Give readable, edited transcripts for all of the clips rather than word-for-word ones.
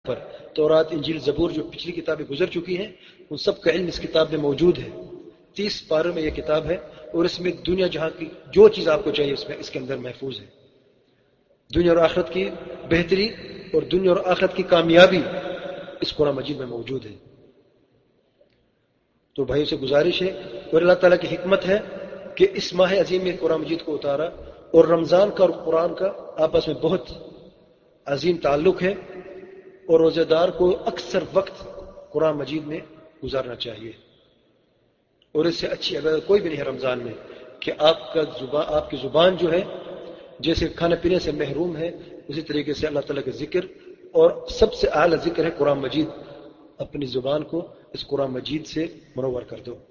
پر تورات انجیل زبور جو پچھلی کتابیں گزر چکی ہیں ان سب کا علم اس کتاب میں موجود ہے. 30 پاروں میں یہ کتاب ہے اور اس میں دنیا جہاں کی جو چیز آپ کو چاہیے اس کے اندر محفوظ ہے. دنیا اور آخرت کی بہتری اور دنیا اور آخرت کی کامیابی اس قرآن مجید میں موجود ہے. تو بھائیوں سے گزارش ہے اور اللہ تعالیٰ کی حکمت ہے کہ اس ماہ عظیم میں قرآن مجید کو اتارا اور رمضان کا اور قرآن کا آپس میں بہت عظیم تعلق ہے اور روزہ دار کو اکثر وقت قرآن مجید میں گزارنا چاہیے. اور اس سے اچھی عبادت کوئی بھی نہیں ہے رمضان میں کہ آپ کی زبان جو ہے جیسے کھانے پینے سے محروم ہے اسی طریقے سے اللہ تعالیٰ کا ذکر اور سب سے اعلیٰ ذکر ہے قرآن مجید. اپنی زبان کو اس قرآن مجید سے منور کر دو.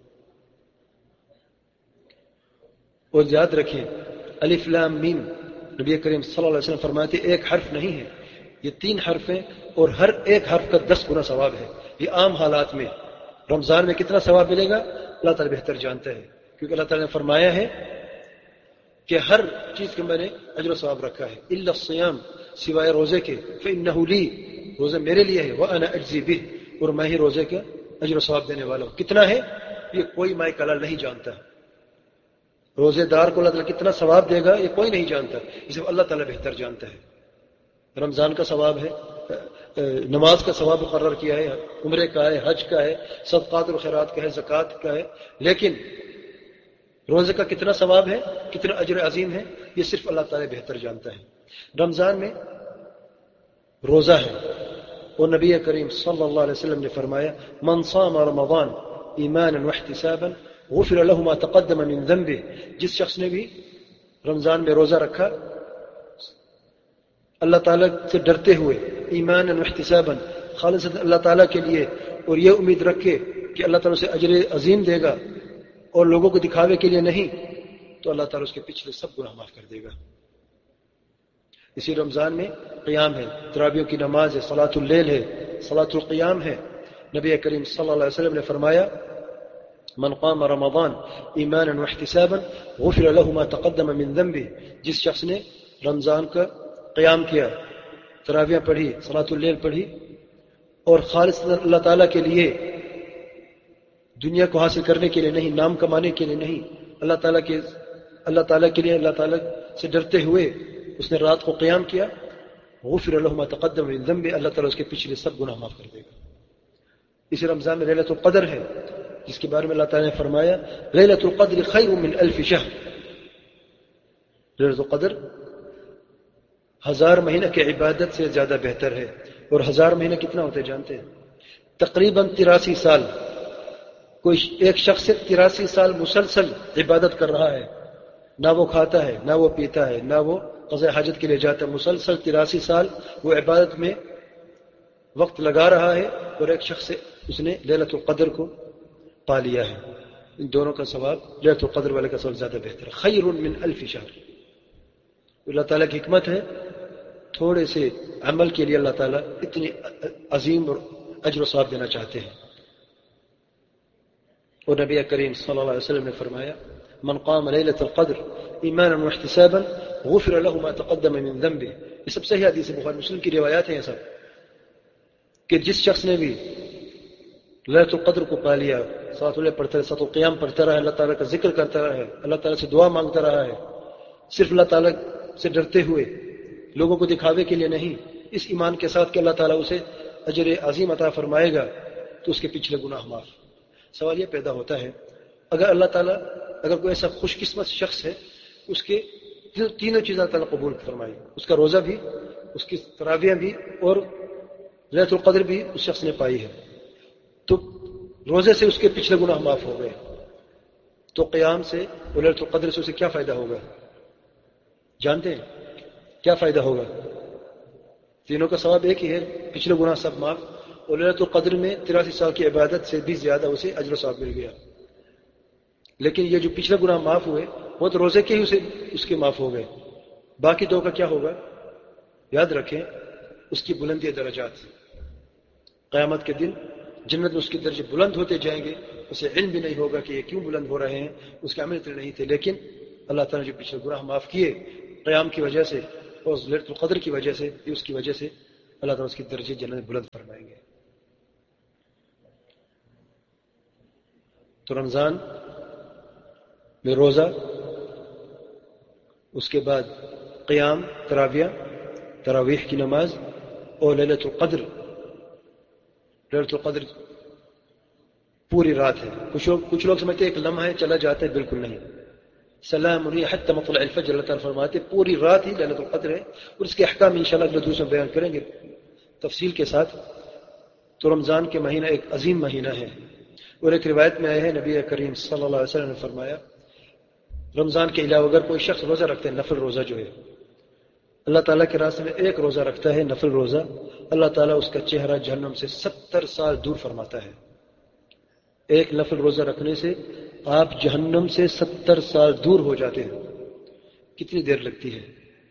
اور یاد رکھیں الف لام میم نبی کریم صلی اللہ علیہ وسلم فرماتے ایک حرف نہیں ہے، یہ 3 حرف ہیں اور ہر ایک حرف کا 10 گنا ثواب ہے. یہ عام حالات میں رمضان میں کتنا ثواب ملے گا اللہ تعالیٰ بہتر جانتا ہے، کیونکہ اللہ تعالیٰ نے فرمایا ہے کہ ہر چیز کے میں نے اجر و ثواب رکھا ہے الا الصیام، سوائے روزے کے، فإنہ لی، روزہ میرے لیے ہے، وأنا اجزی بہ، اور میں ہی روزے کا اجر و ثواب دینے والا ہوں. کتنا ہے یہ کوئی مائی کلال نہیں جانتا. روزے دار کو اللہ تعالیٰ کتنا ثواب دے گا یہ کوئی نہیں جانتا، اسے اللہ تعالیٰ بہتر جانتا ہے. رمضان کا ثواب ہے، نماز کا ثواب مقرر کیا ہے، عمرے کا ہے، حج کا ہے، صدقات و خیرات کا ہے، زکوٰۃ کا ہے، لیکن روزے کا کتنا ثواب ہے، کتنا اجر عظیم ہے، یہ صرف اللہ تعالیٰ بہتر جانتا ہے. رمضان میں روزہ ہے اور نبی کریم صلی اللہ علیہ وسلم نے فرمایا من صام رمضان ایمانا واحتسابا غفر له ما تقدم من ذنبه، جس شخص نے بھی رمضان میں روزہ رکھا اللہ تعالیٰ سے ڈرتے ہوئے، ایمانا واحتسابا، خالص اللہ تعالیٰ کے لیے، اور یہ امید رکھے کہ اللہ تعالیٰ سے اجر عظیم دے گا اور لوگوں کو دکھاوے کے لیے نہیں، تو اللہ تعالیٰ اس کے پچھلے سب گناہ معاف کر دے گا. اسی رمضان میں قیام ہے، تراویح کی نماز ہے، صلاۃ اللیل ہے، صلاۃ القیام ہے. نبی کریم صلی اللہ علیہ وسلم نے فرمایا من قام رمضان ایمانا واحتسابا غفر له ما تقدم من ذنبه، جس شخص نے رمضان کا قیام کیا، تراویح پڑھی، صلاۃ اللیل پڑھی اور خالص اللہ تعالیٰ کے لیے، دنیا کو حاصل کرنے کے لیے نہیں، نام کمانے کے لیے نہیں، اللہ تعالیٰ کے لیے، اللہ تعالیٰ سے ڈرتے ہوئے اس نے رات کو قیام کیا، غفر له ما تقدم من ذنبه، اللہ تعالیٰ اس کے پچھلے سب گناہ معاف کر دے گا. اسی رمضان میں لیلۃ القدر ہے جس کے بارے میں اللہ تعالیٰ نے فرمایا لیلۃ القدر خیر من الف شہر، لیلۃ القدر 1000 مہینہ کی عبادت سے زیادہ بہتر ہے. اور 1000 مہینہ کتنا ہوتے جانتے ہیں؟ تقریباً 83 سال. کوئی ایک شخص 83 سال مسلسل عبادت کر رہا ہے، نہ وہ کھاتا ہے، نہ وہ پیتا ہے، نہ وہ قضاء حاجت کے لیے جاتا ہے، مسلسل 83 سال وہ عبادت میں وقت لگا رہا ہے، اور ایک شخص اس نے لیلۃ القدر کو پا لیا ہے. ان دونوں کا ثواب لیلۃ القدر والے کا ثواب زیادہ بہتر ہے. خیر من الف شہر. اللہ تعالیٰ کی حکمت ہے، تھوڑے سے عمل کے لیے اللہ تعالیٰ اتنی عظیم اور اجر و ثواب دینا چاہتے ہیں. اور نبی کریم صلی اللہ علیہ وسلم نے فرمایا من قام لیلۃ القدر ایمانا واحتسابا غفر له ما تقدم من ذنبه. یہ سب صحیح حدیث ہے، بخاری مسلم کی روایات ہیں یہ سب، کہ جس شخص نے بھی لیلۃ القدر کو پا لیا، صلاۃ اللیل پڑھتا رہا، صلاۃ القیام پڑھتا رہا، اللہ تعالیٰ کا ذکر کرتا رہا ہے، اللہ تعالیٰ سے دعا مانگتا رہا ہے، صرف اللہ تعالیٰ سے ڈرتے ہوئے، لوگوں کو دکھاوے کے لیے نہیں، اس ایمان کے ساتھ کہ اللہ تعالیٰ اسے اجر عظیم عطا فرمائے گا، تو اس کے پچھلے گناہ معاف. سوال یہ پیدا ہوتا ہے اگر کوئی ایسا خوش قسمت شخص ہے اس کے تینوں چیزیں اللہ تعالیٰ قبول فرمائے، اس کا روزہ بھی، اس کی تراویح بھی اور لیلۃ القدر بھی اس شخص نے پائی ہے، تو روزے سے اس کے پچھلے گناہ معاف ہو گئے، تو قیام سے اور لیلۃ القدر سے اسے کیا فائدہ ہوگا؟ جانتے ہیں کیا فائدہ ہوگا؟ تینوں کا ثواب ایک ہی ہے، پچھلے گناہ سب معاف، اور لیلۃ القدر میں 83 سال کی عبادت سے بھی زیادہ اسے اجر و ثواب مل گیا. لیکن یہ جو پچھلے گناہ معاف ہوئے وہ تو روزے کے ہی اس کے معاف ہو گئے، باقی دو کا کیا ہوگا؟ یاد رکھیں اس کی بلندی درجات، قیامت کے دن جنت میں اس کے درجے بلند ہوتے جائیں گے. اسے علم بھی نہیں ہوگا کہ یہ کیوں بلند ہو رہے ہیں، اس کے عمل اتنے نہیں تھے، لیکن اللہ تعالیٰ نے جو پچھلے گناہ معاف کیے قیام کی وجہ سے اور لیلۃ القدر کی وجہ سے، یہ اس کی وجہ سے اللہ تعالیٰ اس کی درجے جنت میں بلند فرمائیں گے. تو رمضان میں روزہ، اس کے بعد قیام، تراویح کی نماز، اور لیلۃ القدر. لیلۃ القدر پوری رات ہے. کچھ لوگ سمجھتے ہیں ایک لمحہ ہے چلا جاتا ہے، بالکل نہیں. سلام حتی مطلع الفجر، اللہ تعالیٰ فرماتے پوری رات ہی لیلۃ القدر ہے. اور اس کے احکام انشاءاللہ اگلے دوسرے میں بیان کریں گے تفصیل کے ساتھ. تو رمضان کے مہینہ ایک عظیم مہینہ ہے. اور ایک روایت میں آیا ہے نبی کریم صلی اللہ علیہ وسلم نے فرمایا رمضان کے علاوہ اگر کوئی شخص روزہ رکھتا ہے، نفل روزہ جو ہے، اللہ تعالیٰ کے راستے میں ایک روزہ رکھتا ہے نفل روزہ، اللہ تعالیٰ اس کا چہرہ جہنم سے 70 سال دور فرماتا ہے. ایک نفل روزہ رکھنے سے آپ جہنم سے 70 سال دور ہو جاتے ہیں. کتنی دیر لگتی ہے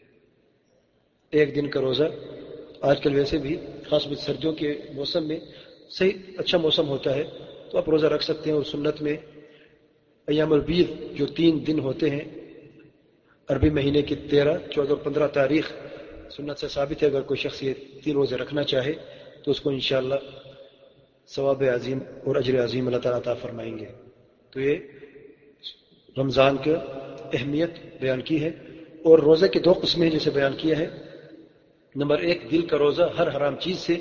ایک دن کا روزہ؟ آج کل ویسے بھی خاص طور سردیوں کے موسم میں صحیح اچھا موسم ہوتا ہے تو آپ روزہ رکھ سکتے ہیں. اور سنت میں ایام البید جو 3 دن ہوتے ہیں عربی مہینے کی 13، 14 اور 15 تاریخ، سنت سے ثابت ہے اگر کوئی شخص یہ 3 روزے رکھنا چاہے تو اس کو انشاءاللہ ثواب عظیم اور اجر عظیم اللہ تعالیٰ عطا فرمائیں گے. تو یہ رمضان کی اہمیت بیان کی ہے. اور روزے کی 2 قسمیں ہیں جسے بیان کیا ہے. نمبر 1 دل کا روزہ ہر حرام چیز سے،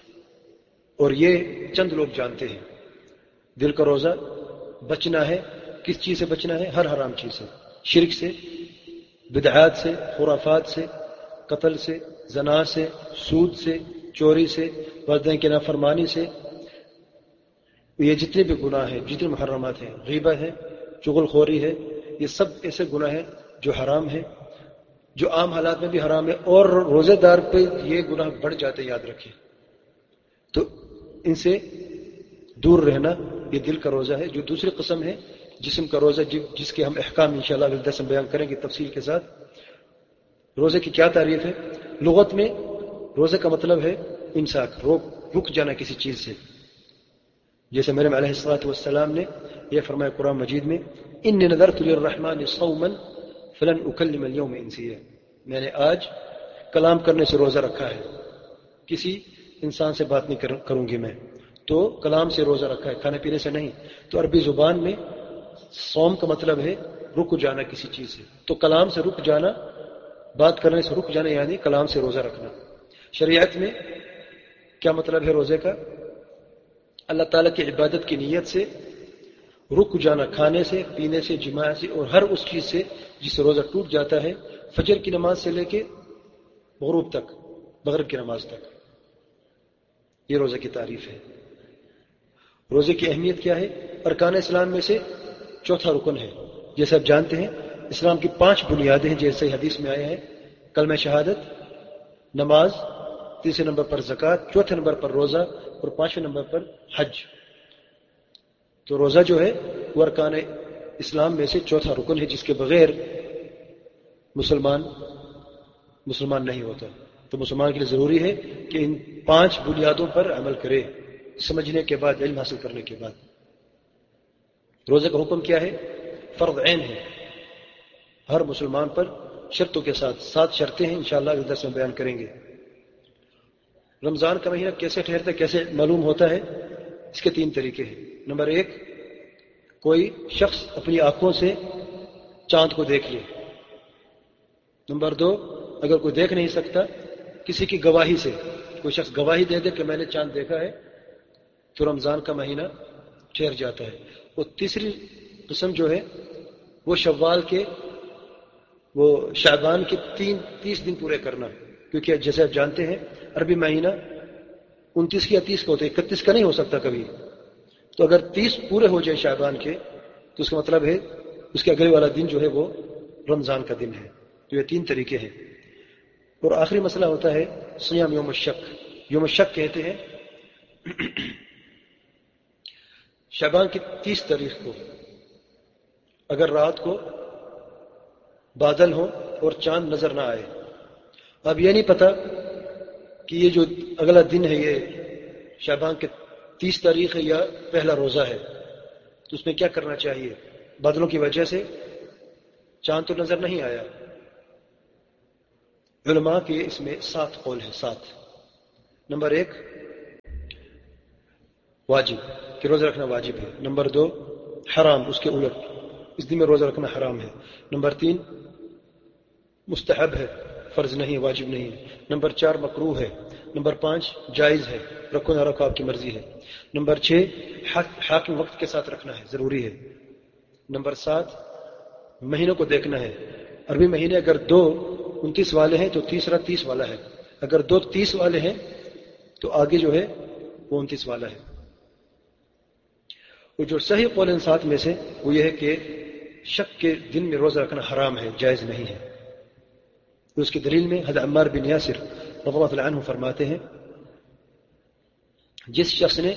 اور یہ چند لوگ جانتے ہیں. دل کا روزہ بچنا ہے، کس چیز سے بچنا ہے؟ ہر حرام چیز سے، شرک سے، بدعات سے، خرافات سے، قتل سے، زنا سے، سود سے، چوری سے، والدین کی نافرمانی سے. یہ جتنے بھی گناہ ہیں، جتنے محرمات ہیں، غیبت ہے، چغل خوری ہے، یہ سب ایسے گناہ ہیں جو حرام ہیں، جو عام حالات میں بھی حرام ہے. اور روزے دار پہ یہ گناہ بڑھ جاتے ہیں، یاد رکھیں. تو ان سے دور رہنا یہ دل کا روزہ ہے. جو دوسری قسم ہے جسم کا روزہ، جس کے ہم احکام انشاءاللہ اگلے درس میں بیان کریں گے تفصیل کے ساتھ. روزے کی کیا تعریف ہے؟ لغت میں روزے کا مطلب ہے امساک، رک جانا کسی چیز سے. جیسے مریم علیہ الصلوۃ والسلام نے یہ فرمایا قرآن مجید میں انی نذرت للرحمن صوما فلن اکلم اليوم انسیا، میں نے آج کلام کرنے سے روزہ رکھا ہے، کسی انسان سے بات نہیں کروں گی میں. تو کلام سے روزہ رکھا ہے، کھانے پینے سے نہیں. تو عربی زبان میں صوم کا مطلب ہے رک جانا کسی چیز سے. تو کلام سے رک جانا، بات کرنے سے رک جانا، یعنی کلام سے روزہ رکھنا. شریعت میں کیا مطلب ہے روزے کا؟ اللہ تعالیٰ کی عبادت کی نیت سے رک جانا، کھانے سے، پینے سے، جماع سے، اور ہر اس چیز سے جس سے روزہ ٹوٹ جاتا ہے، فجر کی نماز سے لے کے غروب تک، مغرب کی نماز تک. یہ روزے کی تعریف ہے. روزے کی اہمیت کیا ہے؟ ارکان اسلام میں سے 4تھا رکن ہے. جیسے آپ جانتے ہیں اسلام کی 5 بنیادیں ہیں، جیسے حدیث میں آئے ہیں: کلمہ شہادت، نماز، 3 نمبر پر زکوٰۃ، 4 نمبر پر روزہ، اور 5 نمبر پر حج. تو روزہ جو ہے وہ ارکان اسلام میں سے 4تھا رکن ہے، جس کے بغیر مسلمان نہیں ہوتا. تو مسلمان کے لیے ضروری ہے کہ ان 5 بنیادوں پر عمل کرے، سمجھنے کے بعد، علم حاصل کرنے کے بعد. روزے کا حکم کیا ہے؟ فرض عین ہے ہر مسلمان پر، شرطوں کے ساتھ. 7 شرطیں ہیں، انشاءاللہ اس درس میں بیان کریں گے. رمضان کا مہینہ کیسے ٹھہرتا ہے، کیسے معلوم ہوتا ہے؟ اس کے 3 طریقے ہیں. نمبر 1 کوئی شخص اپنی آنکھوں سے چاند کو دیکھ لے. نمبر 2 اگر کوئی دیکھ نہیں سکتا، کسی کی گواہی سے کوئی شخص گواہی دے دے کہ میں نے چاند دیکھا ہے، تو رمضان کا مہینہ ٹھہر جاتا ہے. اور تیسری قسم جو ہے وہ شعبان کے 30 دن پورے کرنا. کیونکہ جیسے آپ جانتے ہیں عربی مہینہ 29 یا 30 کا ہوتا ہے، 31 کا نہیں ہو سکتا کبھی. تو اگر 30 پورے ہو جائے شعبان کے تو اس کا مطلب ہے اس کے اگلے والا دن جو ہے وہ رمضان کا دن ہے. تو یہ 3 طریقے ہیں. اور آخری مسئلہ ہوتا ہے صیام یوم الشک. یوم الشک کہتے ہیں شعبان کی 30 تاریخ کو اگر رات کو بادل ہو اور چاند نظر نہ آئے. اب یہ نہیں پتا کہ یہ جو اگلا دن ہے یہ شعبان کے 30 تاریخ ہے یا پہلا روزہ ہے، تو اس میں کیا کرنا چاہیے؟ بادلوں کی وجہ سے چاند تو نظر نہیں آیا. علماء کے اس میں 7 قول ہیں. 7 نمبر 1 واجب کہ روزہ رکھنا واجب ہے. نمبر 2 حرام، اس کے الٹ اس دن میں روزہ رکھنا حرام ہے. نمبر 3 مستحب ہے، فرض نہیں، واجب نہیں ہے. نمبر 4 مکروہ ہے. نمبر 5 جائز ہے، رکھو نہ رکھو آپ کی مرضی ہے. نمبر 6 حاکم وقت کے ساتھ رکھنا ہے، ضروری ہے. نمبر 7 مہینوں کو دیکھنا ہے. عربی مہینے اگر 2 29 والے ہیں تو تیسرا 30 والا ہے، اگر 2 30 والے ہیں تو آگے جو ہے وہ 29 والا ہے. اور جو صحیح قول ان 7 میں سے وہ یہ ہے کہ شک کے دن میں روزہ رکھنا حرام ہے، جائز نہیں ہے. اس کی دلیل میں حضرت عمار بن یاسر رضی اللہ تعالی عنہ فرماتے ہیں جس شخص نے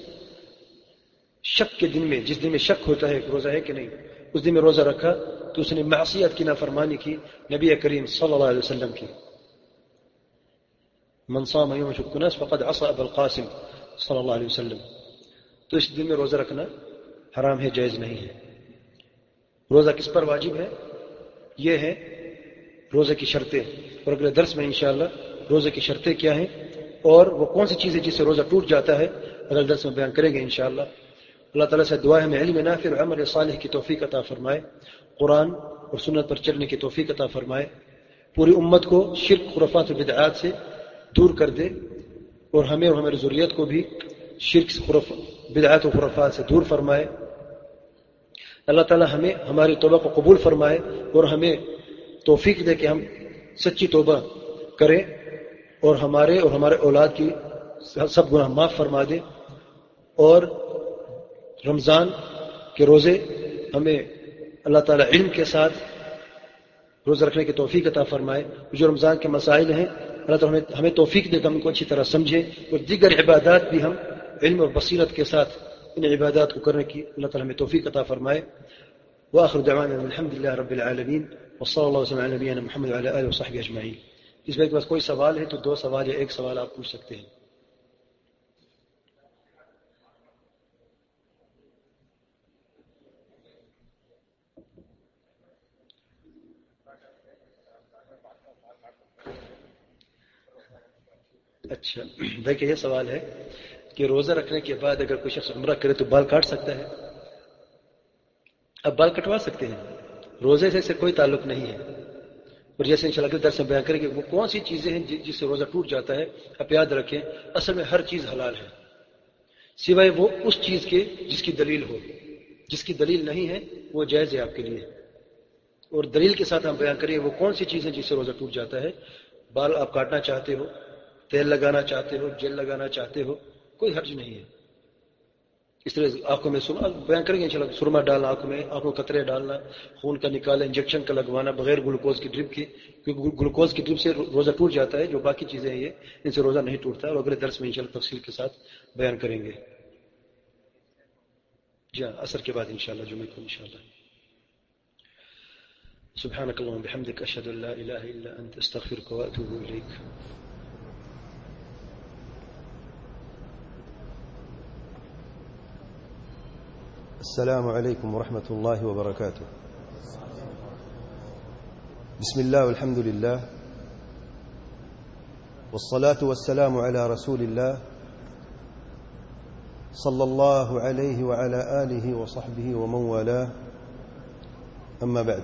شک کے دن میں، جس دن میں شک ہوتا ہے کہ روزہ ہے کہ نہیں، اس دن میں روزہ رکھا تو اس نے معصیت کی، نافرمانی کی نبی کریم صلی اللہ علیہ وسلم کی. من صام یوم شک الناس فقد عصى ابا القاسم صلی اللہ علیہ وسلم. تو اس دن میں روزہ رکھنا حرام ہے، جائز نہیں ہے. روزہ کس پر واجب ہے؟ یہ ہے روزے کی شرطیں، اور اگلے درس میں انشاءاللہ روزے کی شرطیں کیا ہیں اور وہ کون سی چیزیں جس سے روزہ ٹوٹ جاتا ہے اگلے درس میں بیان کریں گے انشاءاللہ. اللہ تعالیٰ سے دعا ہے ہمیں علم نافع اور عمل صالح کی توفیق عطا فرمائے، قرآن اور سنت پر چلنے کی توفیق عطا فرمائے، پوری امت کو شرک، خرافات و بدعات سے دور کر دے، اور ہمیں اور ہماری ذریت کو بھی شرک، بدعات و خرافات سے دور فرمائے. اللہ تعالیٰ ہمیں ہماری توبہ کو قبول فرمائے اور ہمیں توفیق دے کہ ہم سچی توبہ کریں، اور ہمارے اولاد کی سب گناہ معاف فرما دے. اور رمضان کے روزے ہمیں اللہ تعالیٰ علم کے ساتھ روزہ رکھنے کی توفیق عطا فرمائے. جو رمضان کے مسائل ہیں اللہ تعالیٰ ہمیں توفیق دے کہ ہم ان کو اچھی طرح سمجھیں، اور دیگر عبادات بھی ہم علم اور بصیرت کے ساتھ ان عبادات کو کرنے کی اللہ تعالیٰ ہمیں توفیق عطا فرمائے. وآخر دعوانا الحمد للہ رب العالمین وصلی اللہ وسلم علی نبینا محمد وعلی آلہ وصحبہ اجمعین. اس میں کے پاس کوئی سوال ہے تو 2 سوال یا 1 سوال آپ پوچھ سکتے ہیں. اچھا، دیکھیں یہ سوال ہے کہ روزہ رکھنے کے بعد اگر کوئی شخص عمرہ کرے تو بال کاٹ سکتا ہے؟ اب بال کٹوا سکتے ہیں، روزے سے کوئی تعلق نہیں ہے. اور جیسے انشاءاللہ کے درس میں بیان کریں گے وہ کون سی چیزیں ہیں جس سے روزہ ٹوٹ جاتا ہے. آپ یاد رکھیں اصل میں ہر چیز حلال ہے سوائے وہ اس چیز کے جس کی دلیل ہو. جس کی دلیل نہیں ہے وہ جائز ہے آپ کے لیے، اور دلیل کے ساتھ ہم بیان کریں وہ کون سی چیز ہے جس سے روزہ ٹوٹ جاتا ہے. بال آپ کاٹنا چاہتے ہو، تیل لگانا چاہتے ہو، جیل لگانا چاہتے ہو، کوئی حرج نہیں ہے. اس طرح آنکھوں میں سرما بیان کریں گے انشاءاللہ، سرما ڈالنا آنکھوں میں، آنکھوں قطرے ڈالنا، خون کا نکالنا، انجیکشن کا لگوانا بغیر گلوکوز کی ڈرپ کے، کیونکہ گلوکوز کی ڈرپ سے روزہ ٹوٹ جاتا ہے. جو باقی چیزیں ہیں یہ ان سے روزہ نہیں ٹوٹتا، اور اگلے درس میں انشاءاللہ تفصیل کے ساتھ بیان کریں گے. جی ہاں، عصر کے بعد انشاءاللہ، جمعے کو انشاءاللہ. سبحانك اللهم وبحمدك اشهد ان لا اله الا انت استغفرك واتوب اليك. السلام عليكم ورحمة الله وبركاته. بسم الله والحمد لله والصلاة والسلام على رسول الله صلى الله عليه وعلى آله وصحبه ومن والاه، أما بعد.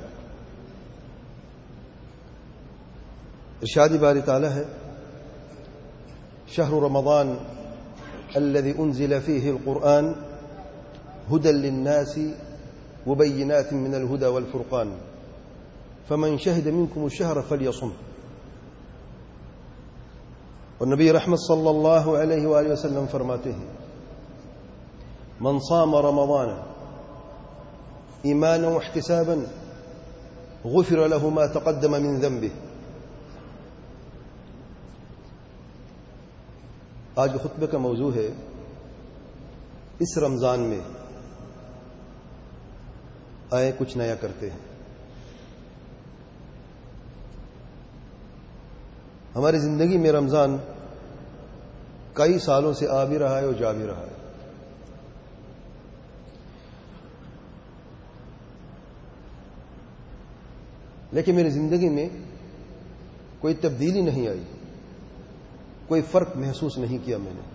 ارشاد باری تعالی ہے شهر رمضان الذي أنزل فيه القرآن هدى للناس وبينات من الهدى والفرقان فمن شهد منكم الشهر فليصم. اور نبی رحمت صلی اللہ علیہ وآلہ وسلم فرماتے ہیں من صام رمضان ایمانا واحتسابا غفر له ما تقدم من ذنبه. آج خطبے کا موضوع ہے اس رمضان میں آئے کچھ نیا کرتے ہیں. ہماری زندگی میں رمضان کئی سالوں سے آ بھی رہا ہے اور جا بھی رہا ہے. لیکن میری زندگی میں کوئی تبدیلی نہیں آئی، کوئی فرق محسوس نہیں کیا میں نے.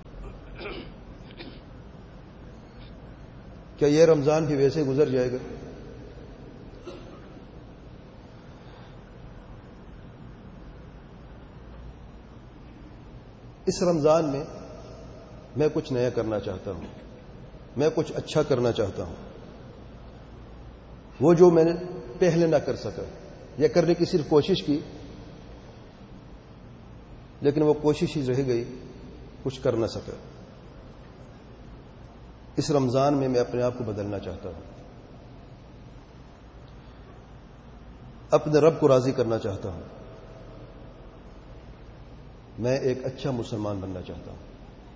کیا یہ رمضان بھی ویسے گزر جائے گا؟ اس رمضان میں میں کچھ نیا کرنا چاہتا ہوں، میں کچھ اچھا کرنا چاہتا ہوں. وہ جو میں نے پہلے نہ کر سکا یا کرنے کی صرف کوشش کی، لیکن وہ کوشش ہی رہ گئی، کچھ کر نہ سکا. اس رمضان میں اپنے آپ کو بدلنا چاہتا ہوں، اپنے رب کو راضی کرنا چاہتا ہوں. میں ایک اچھا مسلمان بننا چاہتا ہوں.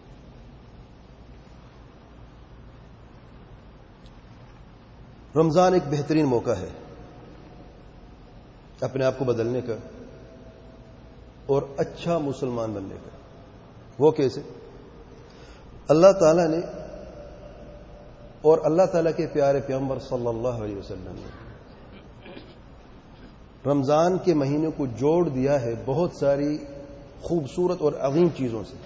رمضان ایک بہترین موقع ہے اپنے آپ کو بدلنے کا اور اچھا مسلمان بننے کا. وہ کیسے؟ اللہ تعالیٰ نے اور اللہ تعالیٰ کے پیارے پیغمبر صلی اللہ علیہ وسلم نے رمضان کے مہینے کو جوڑ دیا ہے بہت ساری خوبصورت اور عظیم چیزوں سے.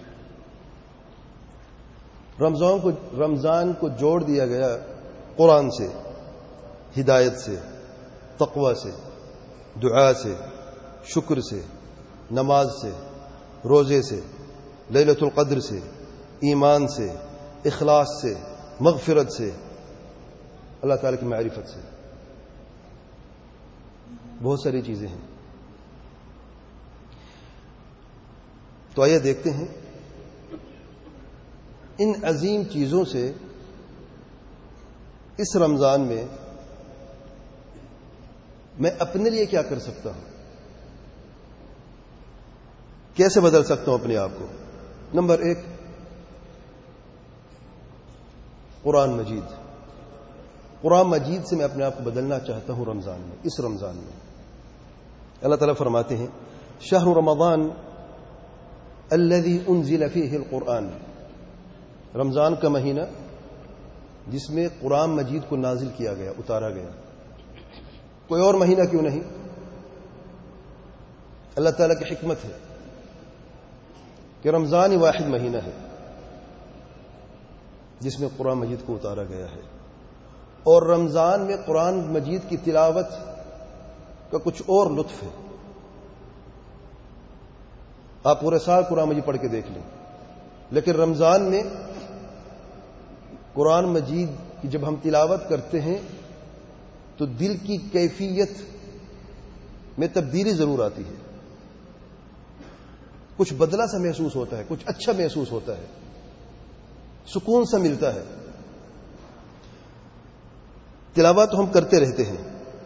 رمضان کو جوڑ دیا گیا قرآن سے، ہدایت سے، تقوی سے، دعا سے، شکر سے، نماز سے، روزے سے، لیلۃ القدر سے، ایمان سے، اخلاص سے، مغفرت سے، اللہ تعالیٰ کی معرفت سے. بہت ساری چیزیں ہیں. تو آئیے دیکھتے ہیں ان عظیم چیزوں سے اس رمضان میں اپنے لیے کیا کر سکتا ہوں، کیسے بدل سکتا ہوں اپنے آپ کو. نمبر 1، قرآن مجید. قرآن مجید سے میں اپنے آپ کو بدلنا چاہتا ہوں رمضان میں، اس رمضان میں. اللہ تعالیٰ فرماتے ہیں شہر رمضان الذي انزل فيه القرآن. رمضان کا مہینہ جس میں قرآن مجید کو نازل کیا گیا، اتارا گیا. کوئی اور مہینہ کیوں نہیں؟ اللہ تعالیٰ کی حکمت ہے کہ رمضان ہی واحد مہینہ ہے جس میں قرآن مجید کو اتارا گیا ہے. اور رمضان میں قرآن مجید کی تلاوت کا کچھ اور لطف ہے. آپ پورے سال قرآن مجید پڑھ کے دیکھ لیں، لیکن رمضان میں قرآن مجید کی جب ہم تلاوت کرتے ہیں تو دل کی کیفیت میں تبدیلی ضرور آتی ہے. کچھ بدلا سا محسوس ہوتا ہے، کچھ اچھا محسوس ہوتا ہے، سکون سا ملتا ہے. تلاوت ہم کرتے رہتے ہیں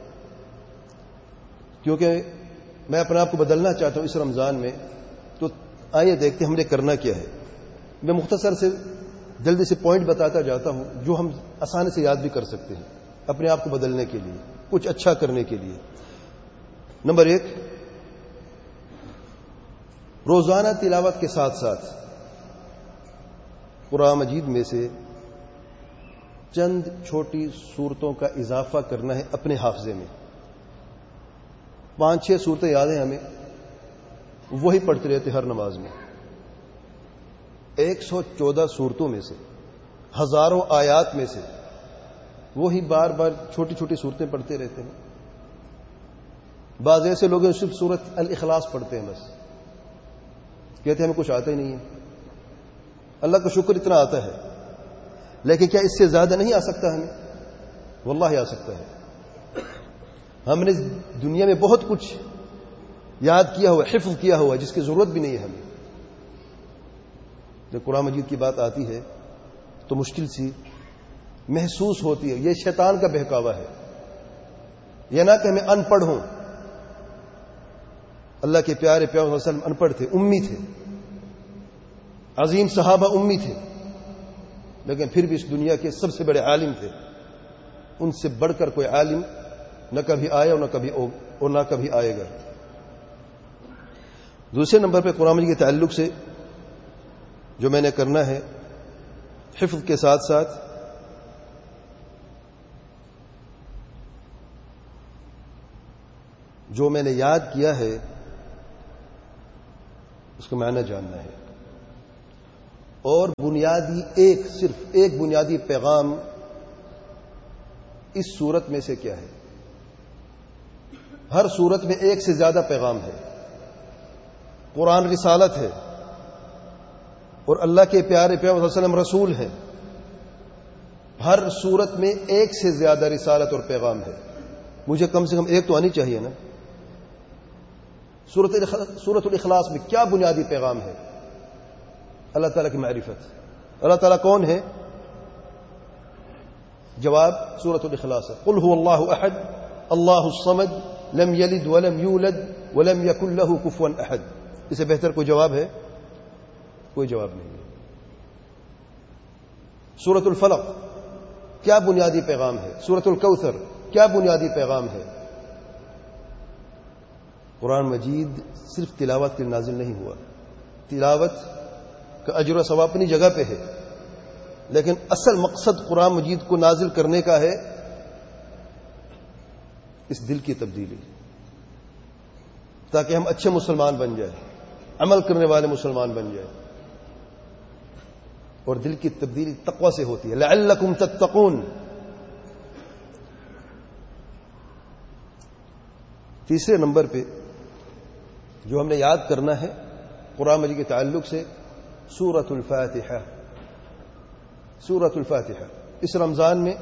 کیونکہ میں اپنے آپ کو بدلنا چاہتا ہوں اس رمضان میں. تو آئیے دیکھتے ہیں ہم نے کرنا کیا ہے. میں مختصر سے جلدی سے پوائنٹ بتاتا جاتا ہوں جو ہم آسانی سے یاد بھی کر سکتے ہیں اپنے آپ کو بدلنے کے لیے، کچھ اچھا کرنے کے لیے. نمبر 1، روزانہ تلاوت کے ساتھ ساتھ قرآن مجید میں سے چند چھوٹی صورتوں کا اضافہ کرنا ہے اپنے حافظے میں. 5-6 صورتیں یاد ہیں ہمیں، وہی پڑھتے رہتے ہر نماز میں. 114 صورتوں میں سے، ہزاروں آیات میں سے وہی بار بار چھوٹی چھوٹی صورتیں پڑھتے رہتے ہیں. بعض ایسے لوگ ہیں صرف سورت الاخلاص پڑھتے ہیں، بس کہتے ہیں ہمیں کچھ آتا ہی نہیں ہے. اللہ کا شکر اتنا آتا ہے، لیکن کیا اس سے زیادہ نہیں آ سکتا ہمیں؟ واللہ آ سکتا ہے. ہم نے دنیا میں بہت کچھ یاد کیا ہوا، حفظ کیا ہوا، جس کی ضرورت بھی نہیں ہے ہمیں. جب قرآن مجید کی بات آتی ہے تو مشکل سی محسوس ہوتی ہے. یہ شیطان کا بہکاوا ہے. یہ نہ کہ ہمیں ان پڑھ ہوں. اللہ کے پیارے پیغمبر صلی اللہ علیہ وسلم ان پڑھ تھے، امی تھے. عظیم صحابہ امی تھے، لیکن پھر بھی اس دنیا کے سب سے بڑے عالم تھے. ان سے بڑھ کر کوئی عالم نہ کبھی آیا اور نہ کبھی آئے گا. دوسرے نمبر پہ قرآن مجید کے تعلق سے جو میں نے کرنا ہے، حفظ کے ساتھ ساتھ جو میں نے یاد کیا ہے اس کا معنی جاننا ہے. اور بنیادی صرف ایک بنیادی پیغام اس سورت میں سے کیا ہے؟ ہر سورت میں ایک سے زیادہ پیغام ہے. قرآن رسالت ہے اور اللہ کے پیارے پیغمبر صلی اللہ علیہ وسلم رسول ہے. ہر سورت میں ایک سے زیادہ رسالت اور پیغام ہے. مجھے کم سے کم ایک تو آنی چاہیے نا. سورۃ الاخلاص میں کیا بنیادی پیغام ہے؟ اللہ تعالیٰ کی معرفت. اللہ تعالیٰ کون ہے؟ جواب سورۃ الاخلاص ہے. قل هو اللہ احد اللہ الصمد لم یلد ولم یولد ولم یکن له کفوا احد. اسے بہتر کوئی جواب ہے؟ کوئی جواب نہیں ہے. سورۃ الفلق کیا بنیادی پیغام ہے؟ سورۃ الکوثر کیا بنیادی پیغام ہے؟ قرآن مجید صرف تلاوت کے نازل نہیں ہوا. تلاوت کا اجر و ثواب اپنی جگہ پہ ہے، لیکن اصل مقصد قرآن مجید کو نازل کرنے کا ہے اس دل کی تبدیلی، تاکہ ہم اچھے مسلمان بن جائیں، عمل کرنے والے مسلمان بن جائیں. اور دل کی تبدیلی تقوی سے ہوتی ہے. لعلکم تتقون. تیسرے نمبر پہ جو ہم نے یاد کرنا ہے قرآن مجید کے تعلق سے، سورۃ الفاتحہ. سورۃ الفاتحہ اس رمضان میں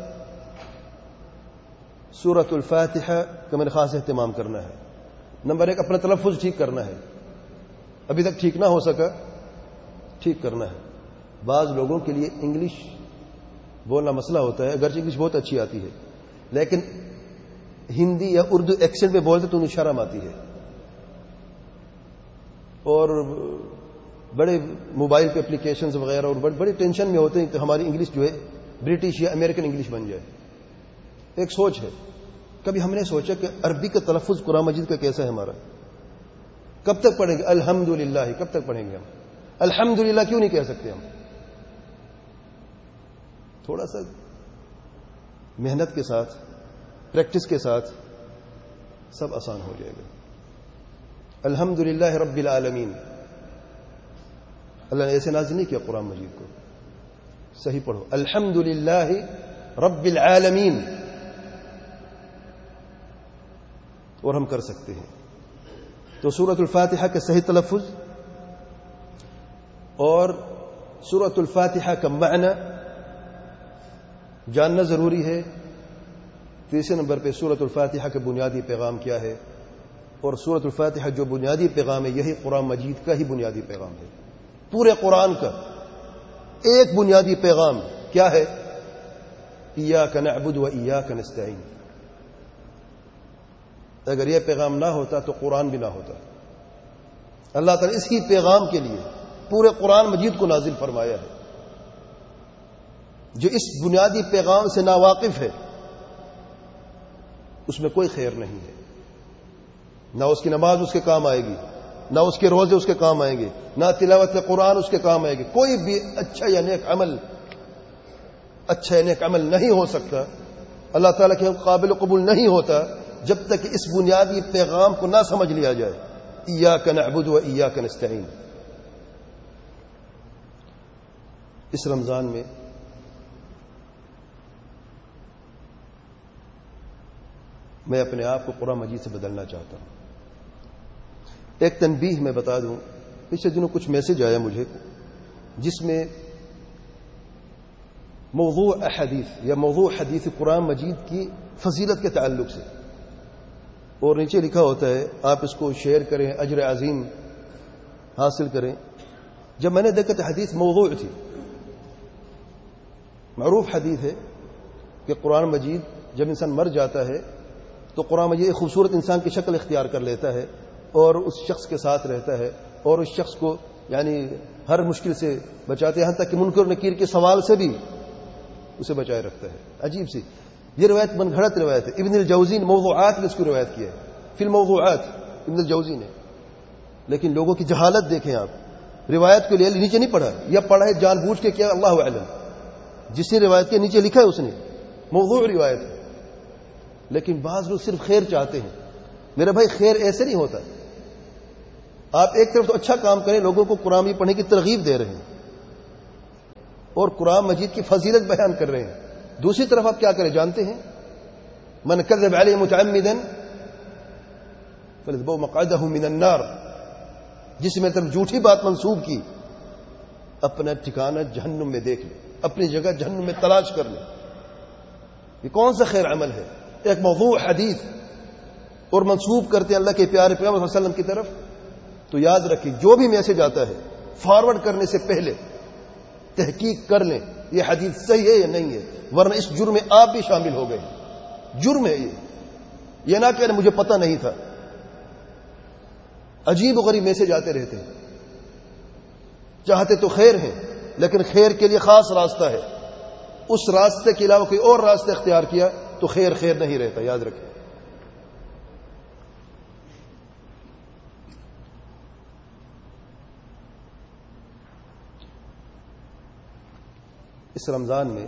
سورۃ الفاتحہ کا میرے خاص اہتمام کرنا ہے. نمبر 1 اپنا تلفظ ٹھیک کرنا ہے. ابھی تک ٹھیک نہ ہو سکا، ٹھیک کرنا ہے. بعض لوگوں کے لیے انگلش بولنا مسئلہ ہوتا ہے، اگرچہ انگلش بہت اچھی آتی ہے، لیکن ہندی یا اردو ایکسنٹ میں بولتے تو انہیں شرم آتی ہے. اور بڑے موبائل پہ اپلیکیشنز وغیرہ اور بڑے ٹینشن میں ہوتے ہیں کہ ہماری انگلش جو ہے برٹش یا امریکن انگلش بن جائے. ایک سوچ ہے. کبھی ہم نے سوچا کہ عربی کا تلفظ قرآن مجید کا کیسا ہے ہمارا؟ کب تک پڑھیں گے الحمدللہ؟ کب تک پڑھیں گے ہم الحمدللہ؟ کیوں نہیں کہہ سکتے ہم؟ تھوڑا سا محنت کے ساتھ، پریکٹس کے ساتھ سب آسان ہو جائے گا. الحمدللہ رب العالمین. اللہ نے ایسے نازل نہیں کیا قرآن مجید کو. صحیح پڑھو الحمدللہ رب العالمین. اور ہم کر سکتے ہیں. تو سورۃ الفاتحہ کا صحیح تلفظ اور سورۃ الفاتحہ کا معنی جاننا ضروری ہے. تیسرے نمبر پہ سورۃ الفاتحہ کا بنیادی پیغام کیا ہے، اور سورۃ الفاتحہ جو بنیادی پیغام ہے یہی قرآن مجید کا ہی بنیادی پیغام ہے. پورے قرآن کا ایک بنیادی پیغام کیا ہے؟ ایاک نعبد و ایاک نستعین. اگر یہ پیغام نہ ہوتا تو قرآن بھی نہ ہوتا. اللہ تعالیٰ اس ہی پیغام کے لیے پورے قرآن مجید کو نازل فرمایا ہے. جو اس بنیادی پیغام سے ناواقف ہے اس میں کوئی خیر نہیں ہے. نہ اس کی نماز اس کے کام آئے گی، نہ اس کے روزے اس کے کام آئیں گے، نہ تلاوت قرآن اس کے کام آئے گی. کوئی بھی اچھا یا نیک عمل نہیں ہو سکتا، اللہ تعالیٰ کے قابل قبول نہیں ہوتا جب تک اس بنیادی پیغام کو نہ سمجھ لیا جائے. ایاک نعبد و ایاک نستعین. اس رمضان میں میں اپنے آپ کو قرآن مجید سے بدلنا چاہتا ہوں. ایک تنبیہ میں بتا دوں، پچھلے دنوں کچھ میسج آیا مجھے جس میں موضوع احادیث یا موضوع حدیث قرآن مجید کی فضیلت کے تعلق سے، اور نیچے لکھا ہوتا ہے آپ اس کو شیئر کریں، اجر عظیم حاصل کریں. جب میں نے دیکھا تو حدیث موضوع تھی. معروف حدیث ہے کہ قرآن مجید جب انسان مر جاتا ہے تو قرآن مجید ایک خوبصورت انسان کی شکل اختیار کر لیتا ہے اور اس شخص کے ساتھ رہتا ہے اور اس شخص کو یعنی ہر مشکل سے بچاتے ہیں، یہاں تک کہ منکر نکیر کے سوال سے بھی اسے بچائے رکھتا ہے. عجیب سی یہ روایت من گھڑت روایت ہے. ابن الجوزی نے موضوعات میں اس کی روایت کی ہے، فی الموضوعات ابن الجوزی نے. لیکن لوگوں کی جہالت دیکھیں آپ. روایت کے لیے نیچے نہیں پڑھا، یا پڑھا ہے جان بوجھ کے کیا اللہ اعلم. جس نے روایت کے نیچے لکھا ہے اس نے موضوع روایت ہے. لیکن بعض لوگ صرف خیر چاہتے ہیں. میرے بھائی خیر ایسے نہیں ہوتا. آپ ایک طرف تو اچھا کام کریں، لوگوں کو قرآن پڑھنے کی ترغیب دے رہے ہیں اور قرآن مجید کی فضیلت بیان کر رہے ہیں، دوسری طرف آپ کیا کریں جانتے ہیں؟ من کذب علیہ متعمدا فليتبوأ مقعده من النار، جس میں طرف جھوٹی بات منسوب کی اپنا ٹھکانہ جہنم میں دیکھ لے، اپنی جگہ جہنم میں تلاش کر لے۔ یہ کون سا خیر عمل ہے؟ ایک موضوع حدیث اور منسوب کرتے ہیں اللہ کے پیارے پیغمبر صلی اللہ علیہ وسلم کی طرف، تو یاد رکھیں جو بھی میسج آتا ہے فارورڈ کرنے سے پہلے تحقیق کر لیں یہ حدیث صحیح ہے یا نہیں ہے، ورنہ اس جرم میں آپ بھی شامل ہو گئے۔ جرم ہے یہ نہ کہ مجھے پتہ نہیں تھا۔ عجیب و غریب میسج آتے رہتے ہیں، چاہتے تو خیر ہیں لیکن خیر کے لیے خاص راستہ ہے، اس راستے کے علاوہ کوئی اور راستہ اختیار کیا تو خیر خیر نہیں رہتا، یاد رکھیں۔ اس رمضان میں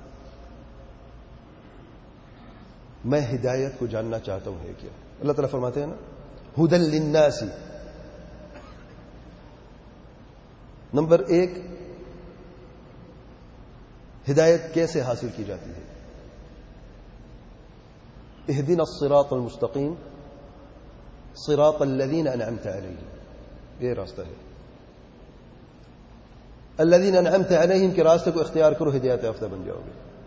میں ہدایت کو جاننا چاہتا ہوں ہے کیا؟ اللہ تعالیٰ فرماتے ہیں نا ہدی للناس، نمبر 1 ہدایت کیسے حاصل کی جاتی ہے؟ اہدنا الصراط المستقیم صراط الذین انعمت علیہم، یہ راستہ ہے۔ الذین انعمت علیہم کے راستے کو اختیار کرو، ہدایت یافتہ بن جاؤ گے۔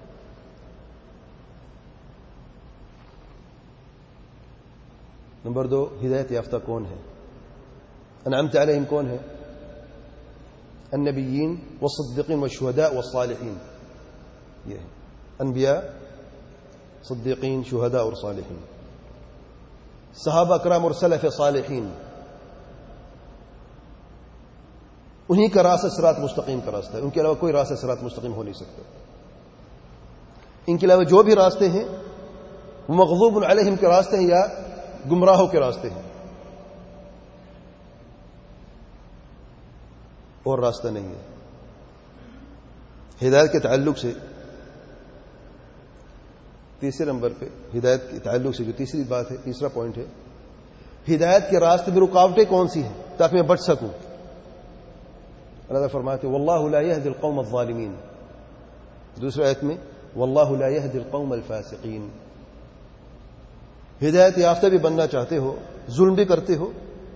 نمبر 2 ہدایت یافتہ کون ہے؟ انعمت علیہم کون ہے؟ النبیین والصدیقین والشہداء والصالحین، یہ ہے انبیاء، صدیقین، شہداء اور صالحین، صحابہ اکرام اور سلف صالحین، انہی کا راستہ صراط مستقیم کا راستہ ہے، ان کے علاوہ کوئی راستہ صراط مستقیم ہو نہیں سکتا۔ ان کے علاوہ جو بھی راستے ہیں وہ مغضوب علیہم کے راستے ہیں یا گمراہوں کے راستے ہیں، اور راستہ نہیں ہے۔ ہدایت کے تعلق سے تیسرے نمبر پہ، ہدایت کے تعلق سے جو تیسری بات ہے، تیسرا پوائنٹ ہے، ہدایت کے راستے میں رکاوٹیں کون سی ہیں تاکہ میں بچ سکوں؟ اللہ تعالیٰ فرماتے ہیں واللہ لا يهدي القوم الظالمین، دوسرے آیت میں واللہ لا يهدي القوم الفاسقین۔ ہدایت یافتہ بھی بننا چاہتے ہو، ظلم بھی کرتے ہو،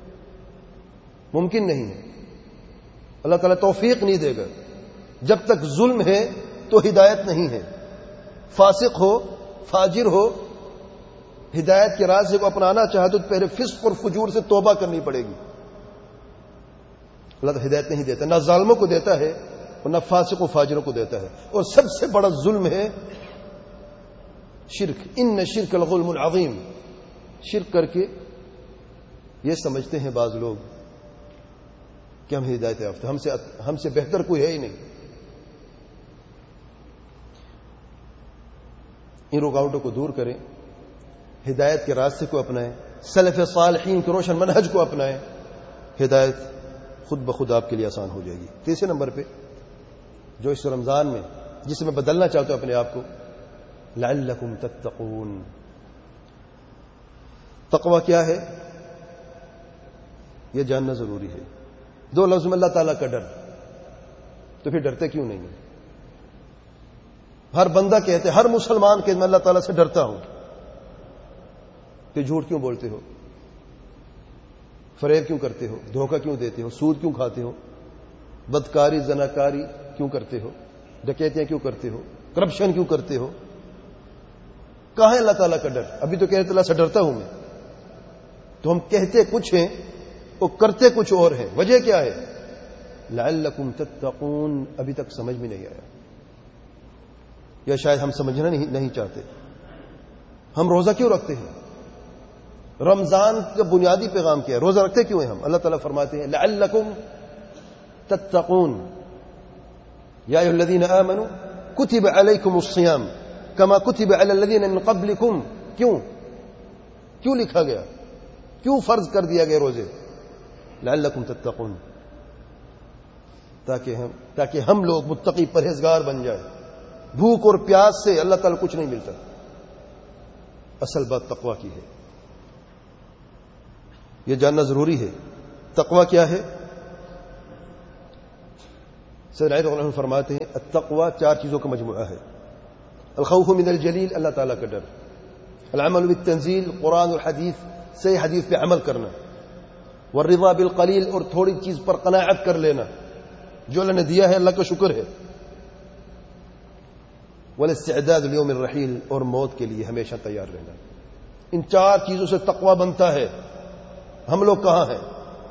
ممکن نہیں ہے، اللہ تعالیٰ توفیق نہیں دے گا۔ جب تک ظلم ہے تو ہدایت نہیں ہے، فاسق ہو، فاجر ہو، ہدایت کے راستے کو اپنانا چاہتے تو پہلے فسق اور فجور سے توبہ کرنی پڑے گی۔ اللہ تو ہدایت نہیں دیتا، نہ ظالموں کو دیتا ہے اور نہ فاسق و فاجروں کو دیتا ہے، اور سب سے بڑا ظلم ہے شرک، ان شرک لظلم عظیم۔ شرک کر کے یہ سمجھتے ہیں بعض لوگ کہ ہم ہدایت یافتہ، ہم سے بہتر کوئی ہے ہی نہیں۔ ان رکاوٹوں کو دور کریں، ہدایت کے راستے کو اپنائیں، سلف صالحین کے روشن منہج کو اپنائیں، ہدایت خود بخود آپ کے لیے آسان ہو جائے گی۔ تیسرے نمبر پہ جو اس رمضان میں جسے میں بدلنا چاہتا ہوں اپنے آپ کو، لعلکم تتقون۔ تقوی کیا ہے یہ جاننا ضروری ہے۔ 2 لفظ میں اللہ تعالیٰ کا ڈر، تو پھر ڈرتے کیوں نہیں ہیں؟ ہر بندہ کہتے، ہر مسلمان کہتے میں اللہ تعالیٰ سے ڈرتا ہوں، پھر جھوٹ کیوں بولتے ہو؟ فریب کیوں کرتے ہو؟ دھوکہ کیوں دیتے ہو؟ سود کیوں کھاتے ہو؟ بدکاری زناکاری کیوں کرتے ہو؟ ڈکیتیاں کیوں کرتے ہو؟ کرپشن کیوں کرتے ہو؟ کہاں ہے اللہ تعالیٰ کا ڈر؟ ابھی تو کہتے اللہ سے ڈرتا ہوں میں، تو ہم کہتے کچھ ہیں اور کرتے کچھ اور ہیں، وجہ کیا ہے؟ لعلکم تتقون۔ ابھی تک سمجھ میں نہیں آیا، یا شاید ہم سمجھنا نہیں چاہتے۔ ہم روزہ کیوں رکھتے ہیں؟ رمضان کا بنیادی پیغام کیا ہے؟ روزہ رکھتے کیوں ہیں ہم؟ اللہ تعالیٰ فرماتے ہیں لعلکم تتقون یا ایھا الذین آمنوا کتب علیکم الصیام کما کتب علی الذین من قبلکم۔ کیوں لکھا گیا؟ کیوں فرض کر دیا گیا روزے؟ لعلکم تتقون، تاکہ ہم لوگ متقی پرہیزگار بن جائیں۔ بھوک اور پیاس سے اللہ تعالیٰ کچھ نہیں ملتا، اصل بات تقوی کی ہے، یہ جاننا ضروری ہے۔ تقوی کیا ہے؟ سیدنا علی رضی اللہ عنہ فرماتے ہیں التقوی 4 چیزوں کا مجموعہ ہے. الخوف من الجلیل، اللہ تعالیٰ کا ڈر. العمل بالتنزیل، قرآن اور حدیث، صحیح حدیث پہ عمل کرنا. والرضا بالقلیل، اور تھوڑی چیز پر قناعت کر لینا، جو اللہ نے دیا ہے اللہ کا شکر ہے. والاستعداد لیوم الرحیل، اور موت کے لیے ہمیشہ تیار رہنا. ان 4 چیزوں سے تقوی بنتا ہے. ہم لوگ کہاں ہیں؟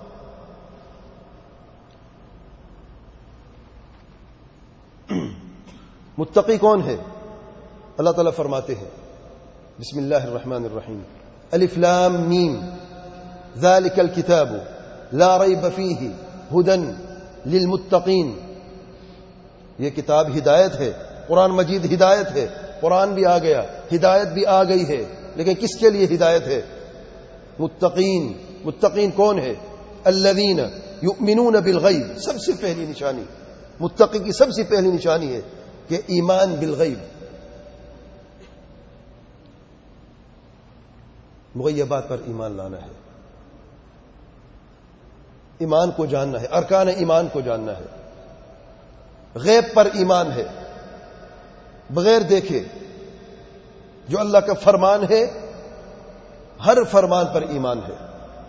متقی کون ہے؟ اللہ تعالیٰ فرماتے ہیں بسم اللہ الرحمن الرحیم الف لام میم ذالک الکتاب لا ریب فیہ ہدی للمتقین. یہ کتاب ہدایت ہے، قرآن مجید ہدایت ہے. قرآن بھی آ گیا، ہدایت بھی آ گئی ہے، لیکن کس کے لیے ہدایت ہے؟ متقین. متقین کون ہے؟ الذین یؤمنون بالغیب. سب سے پہلی نشانی، متقی کی سب سے پہلی نشانی ہے کہ ایمان بالغیب، مغیبات پر ایمان لانا ہے، ایمان کو جاننا ہے، ارکان ایمان کو جاننا ہے. غیب پر ایمان ہے، بغیر دیکھے جو اللہ کا فرمان ہے ہر فرمان پر ایمان ہے.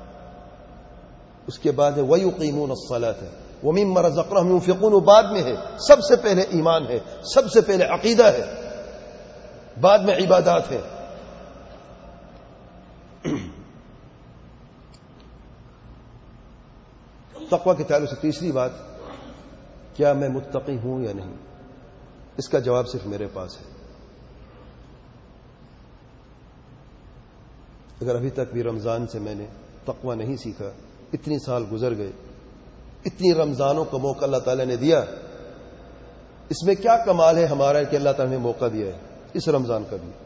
اس کے بعد ہے وَيُقِيمُونَ الصَّلَاةَ وَمِمَّا رَزَقْنَاهُمْ يُنْفِقُونَ. بعد میں ہے، سب سے پہلے ایمان ہے، سب سے پہلے عقیدہ ہے، بعد میں عبادات ہے. تقوی کے تعلق سے تیسری بات، کیا میں متقی ہوں یا نہیں؟ اس کا جواب صرف میرے پاس ہے. اگر ابھی تک بھی رمضان سے میں نے تقوی نہیں سیکھا، اتنی سال گزر گئے، اتنی رمضانوں کا موقع اللہ تعالیٰ نے دیا، اس میں کیا کمال ہے ہمارا کہ اللہ تعالیٰ نے موقع دیا ہے اس رمضان کا بھی؟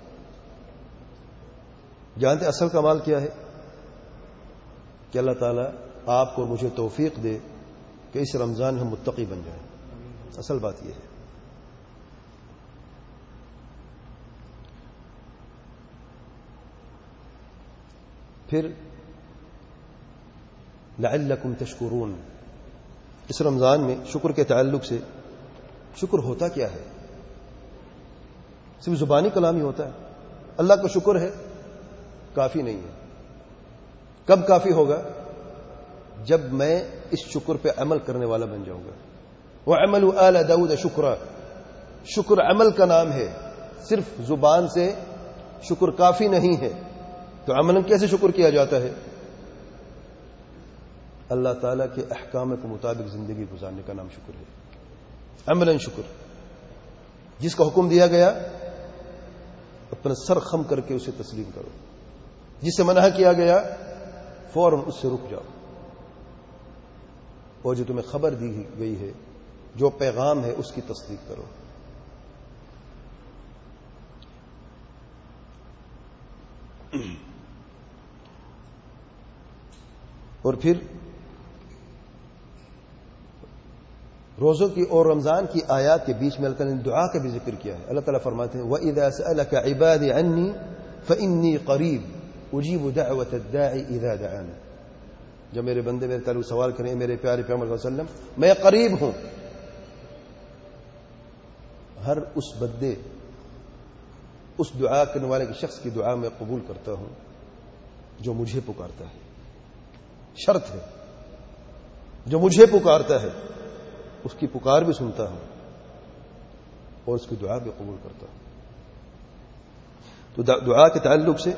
جانتے اصل کمال کیا ہے؟ کہ اللہ تعالیٰ آپ کو مجھے توفیق دے کہ اس رمضان ہم متقی بن جائیں. اصل بات یہ ہے. پھر لعلکم تشکرون. اس رمضان میں شکر کے تعلق سے، شکر ہوتا کیا ہے؟ صرف زبانی کلام ہی ہوتا ہے. اللہ کا شکر ہے کافی نہیں ہے. کب کافی ہوگا؟ جب میں اس شکر پہ عمل کرنے والا بن جاؤں گا. وَعَمَلُوا آلَ دَاوُدَ شُكْرًا. شکر عمل کا نام ہے. صرف زبان سے شکر کافی نہیں ہے. تو عمل کیسے شکر کیا جاتا ہے؟ اللہ تعالیٰ کے احکام کے مطابق زندگی گزارنے کا نام شکر ہے. عملاً شکر. جس کا حکم دیا گیا اپنا سر خم کر کے اسے تسلیم کرو، جس سے منع کیا گیا فوراً اس سے رک جاؤ، اور جو تمہیں خبر دی گئی ہے، جو پیغام ہے، اس کی تصدیق کرو. اور پھر روزوں کی اور رمضان کی آیات کے بیچ میں اللہ تعالیٰ نے دعا کا بھی ذکر کیا ہے. اللہ تعالیٰ فرماتے ہیں وَإِذَا سَأَلَكَ عِبَادِي عَنِّي فَإِنِّي قَرِيبٌ أُجِيبُ دَعْوَةَ الدَّاعِ إِذَا دَعَانِ. جب میرے بندے میرے تعلق سوال کریں میرے پیارے پیغمبر صلی اللہ علیہ وسلم، میں قریب ہوں. ہر اس بندے، اس دعا کرنے والے کے شخص کی دعا میں قبول کرتا ہوں جو مجھے پکارتا ہے. شرط ہے، جو مجھے پکارتا ہے اس کی پکار بھی سنتا ہوں اور اس کی دعا بھی قبول کرتا ہوں. تو دعا کے تعلق سے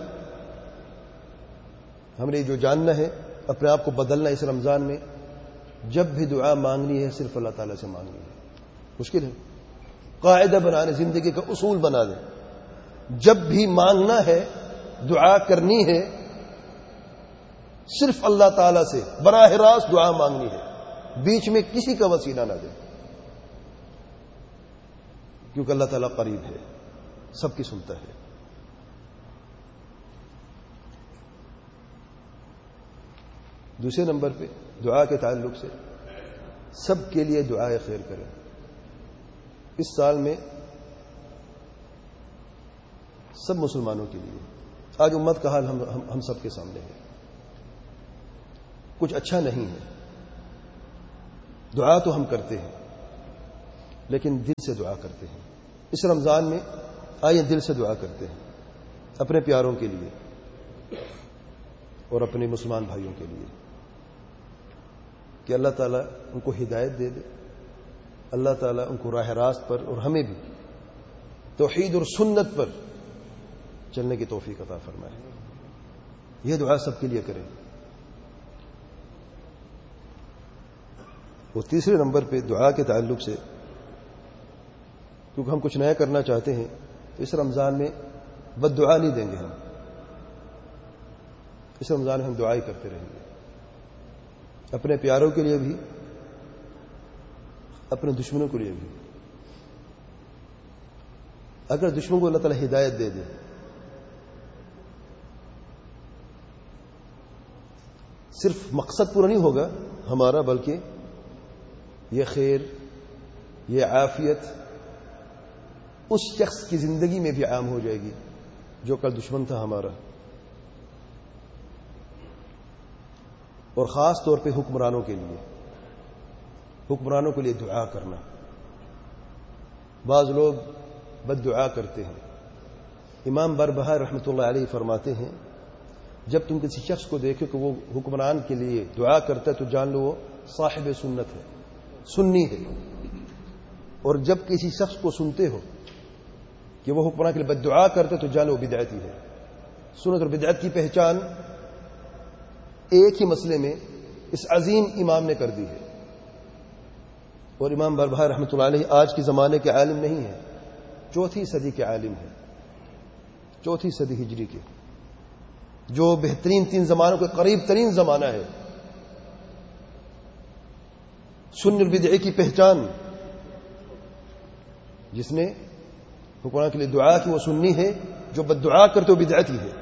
ہم نے جو جاننا ہے، اپنے آپ کو بدلنا اس رمضان میں. جب بھی دعا مانگنی ہے صرف اللہ تعالیٰ سے مانگنی ہے. مشکل ہے، قاعدہ بنانے، زندگی کا اصول بنا دیں. جب بھی مانگنا ہے، دعا کرنی ہے، صرف اللہ تعالیٰ سے براہ راست دعا مانگنی ہے، بیچ میں کسی کا وسیلہ نہ دیں. کیونکہ اللہ تعالیٰ قریب ہے، سب کی سنتا ہے. دوسرے نمبر پہ دعا کے تعلق سے سب کے لیے دعائے خیر کریں. اس سال میں سب مسلمانوں کے لیے. آج امت کا حال ہم سب کے سامنے ہے. کچھ اچھا نہیں ہے. دعا تو ہم کرتے ہیں لیکن دل سے دعا کرتے ہیں. اس رمضان میں آئیے دل سے دعا کرتے ہیں اپنے پیاروں کے لیے اور اپنے مسلمان بھائیوں کے لیے کہ اللہ تعالیٰ ان کو ہدایت دے دے, اللہ تعالیٰ ان کو راہ راست پر اور ہمیں بھی توحید اور سنت پر چلنے کی توفیق عطا فرمائے. یہ دعا سب کے لیے کریں. اور تیسرے نمبر پہ دعا کے تعلق سے, کیونکہ ہم کچھ نیا کرنا چاہتے ہیں, تو اس رمضان میں بد دعا نہیں دیں گے ہم. اس رمضان میں ہم دعا ہی کرتے رہیں گے, اپنے پیاروں کے لیے بھی, اپنے دشمنوں کے لیے بھی. اگر دشمن کو اللہ تعالیٰ ہدایت دے دے, صرف مقصد پورا نہیں ہوگا ہمارا, بلکہ یہ خیر, یہ عافیت اس شخص کی زندگی میں بھی عام ہو جائے گی جو کل دشمن تھا ہمارا. اور خاص طور پہ حکمرانوں کے لیے دعا کرنا. بعض لوگ بد دعا کرتے ہیں. امام بربہار رحمۃ اللہ علیہ فرماتے ہیں جب تم کسی شخص کو دیکھو کہ وہ حکمران کے لیے دعا کرتا ہے تو جان لو وہ صاحب سنت ہے, سنی ہے. اور جب کسی شخص کو سنتے ہو کہ وہ حکمران کے لیے بد دعا کرتا ہے تو جان لو وہ بدعتی ہے. سنت اور بدعت کی پہچان ایک ہی مسئلے میں اس عظیم امام نے کر دی ہے. اور امام بربہار رحمۃ اللہ علیہ آج کے زمانے کے عالم نہیں ہے, 4 صدی کے عالم ہیں, 4 صدی ہجری کے, جو بہترین 3 زمانوں کے قریب ترین زمانہ ہے. سنی اور بدعہ کی پہچان جس نے حکمران کے لیے دعا کی وہ سنی ہے, جو بد دعا کرتے وہ بدعتی ہے.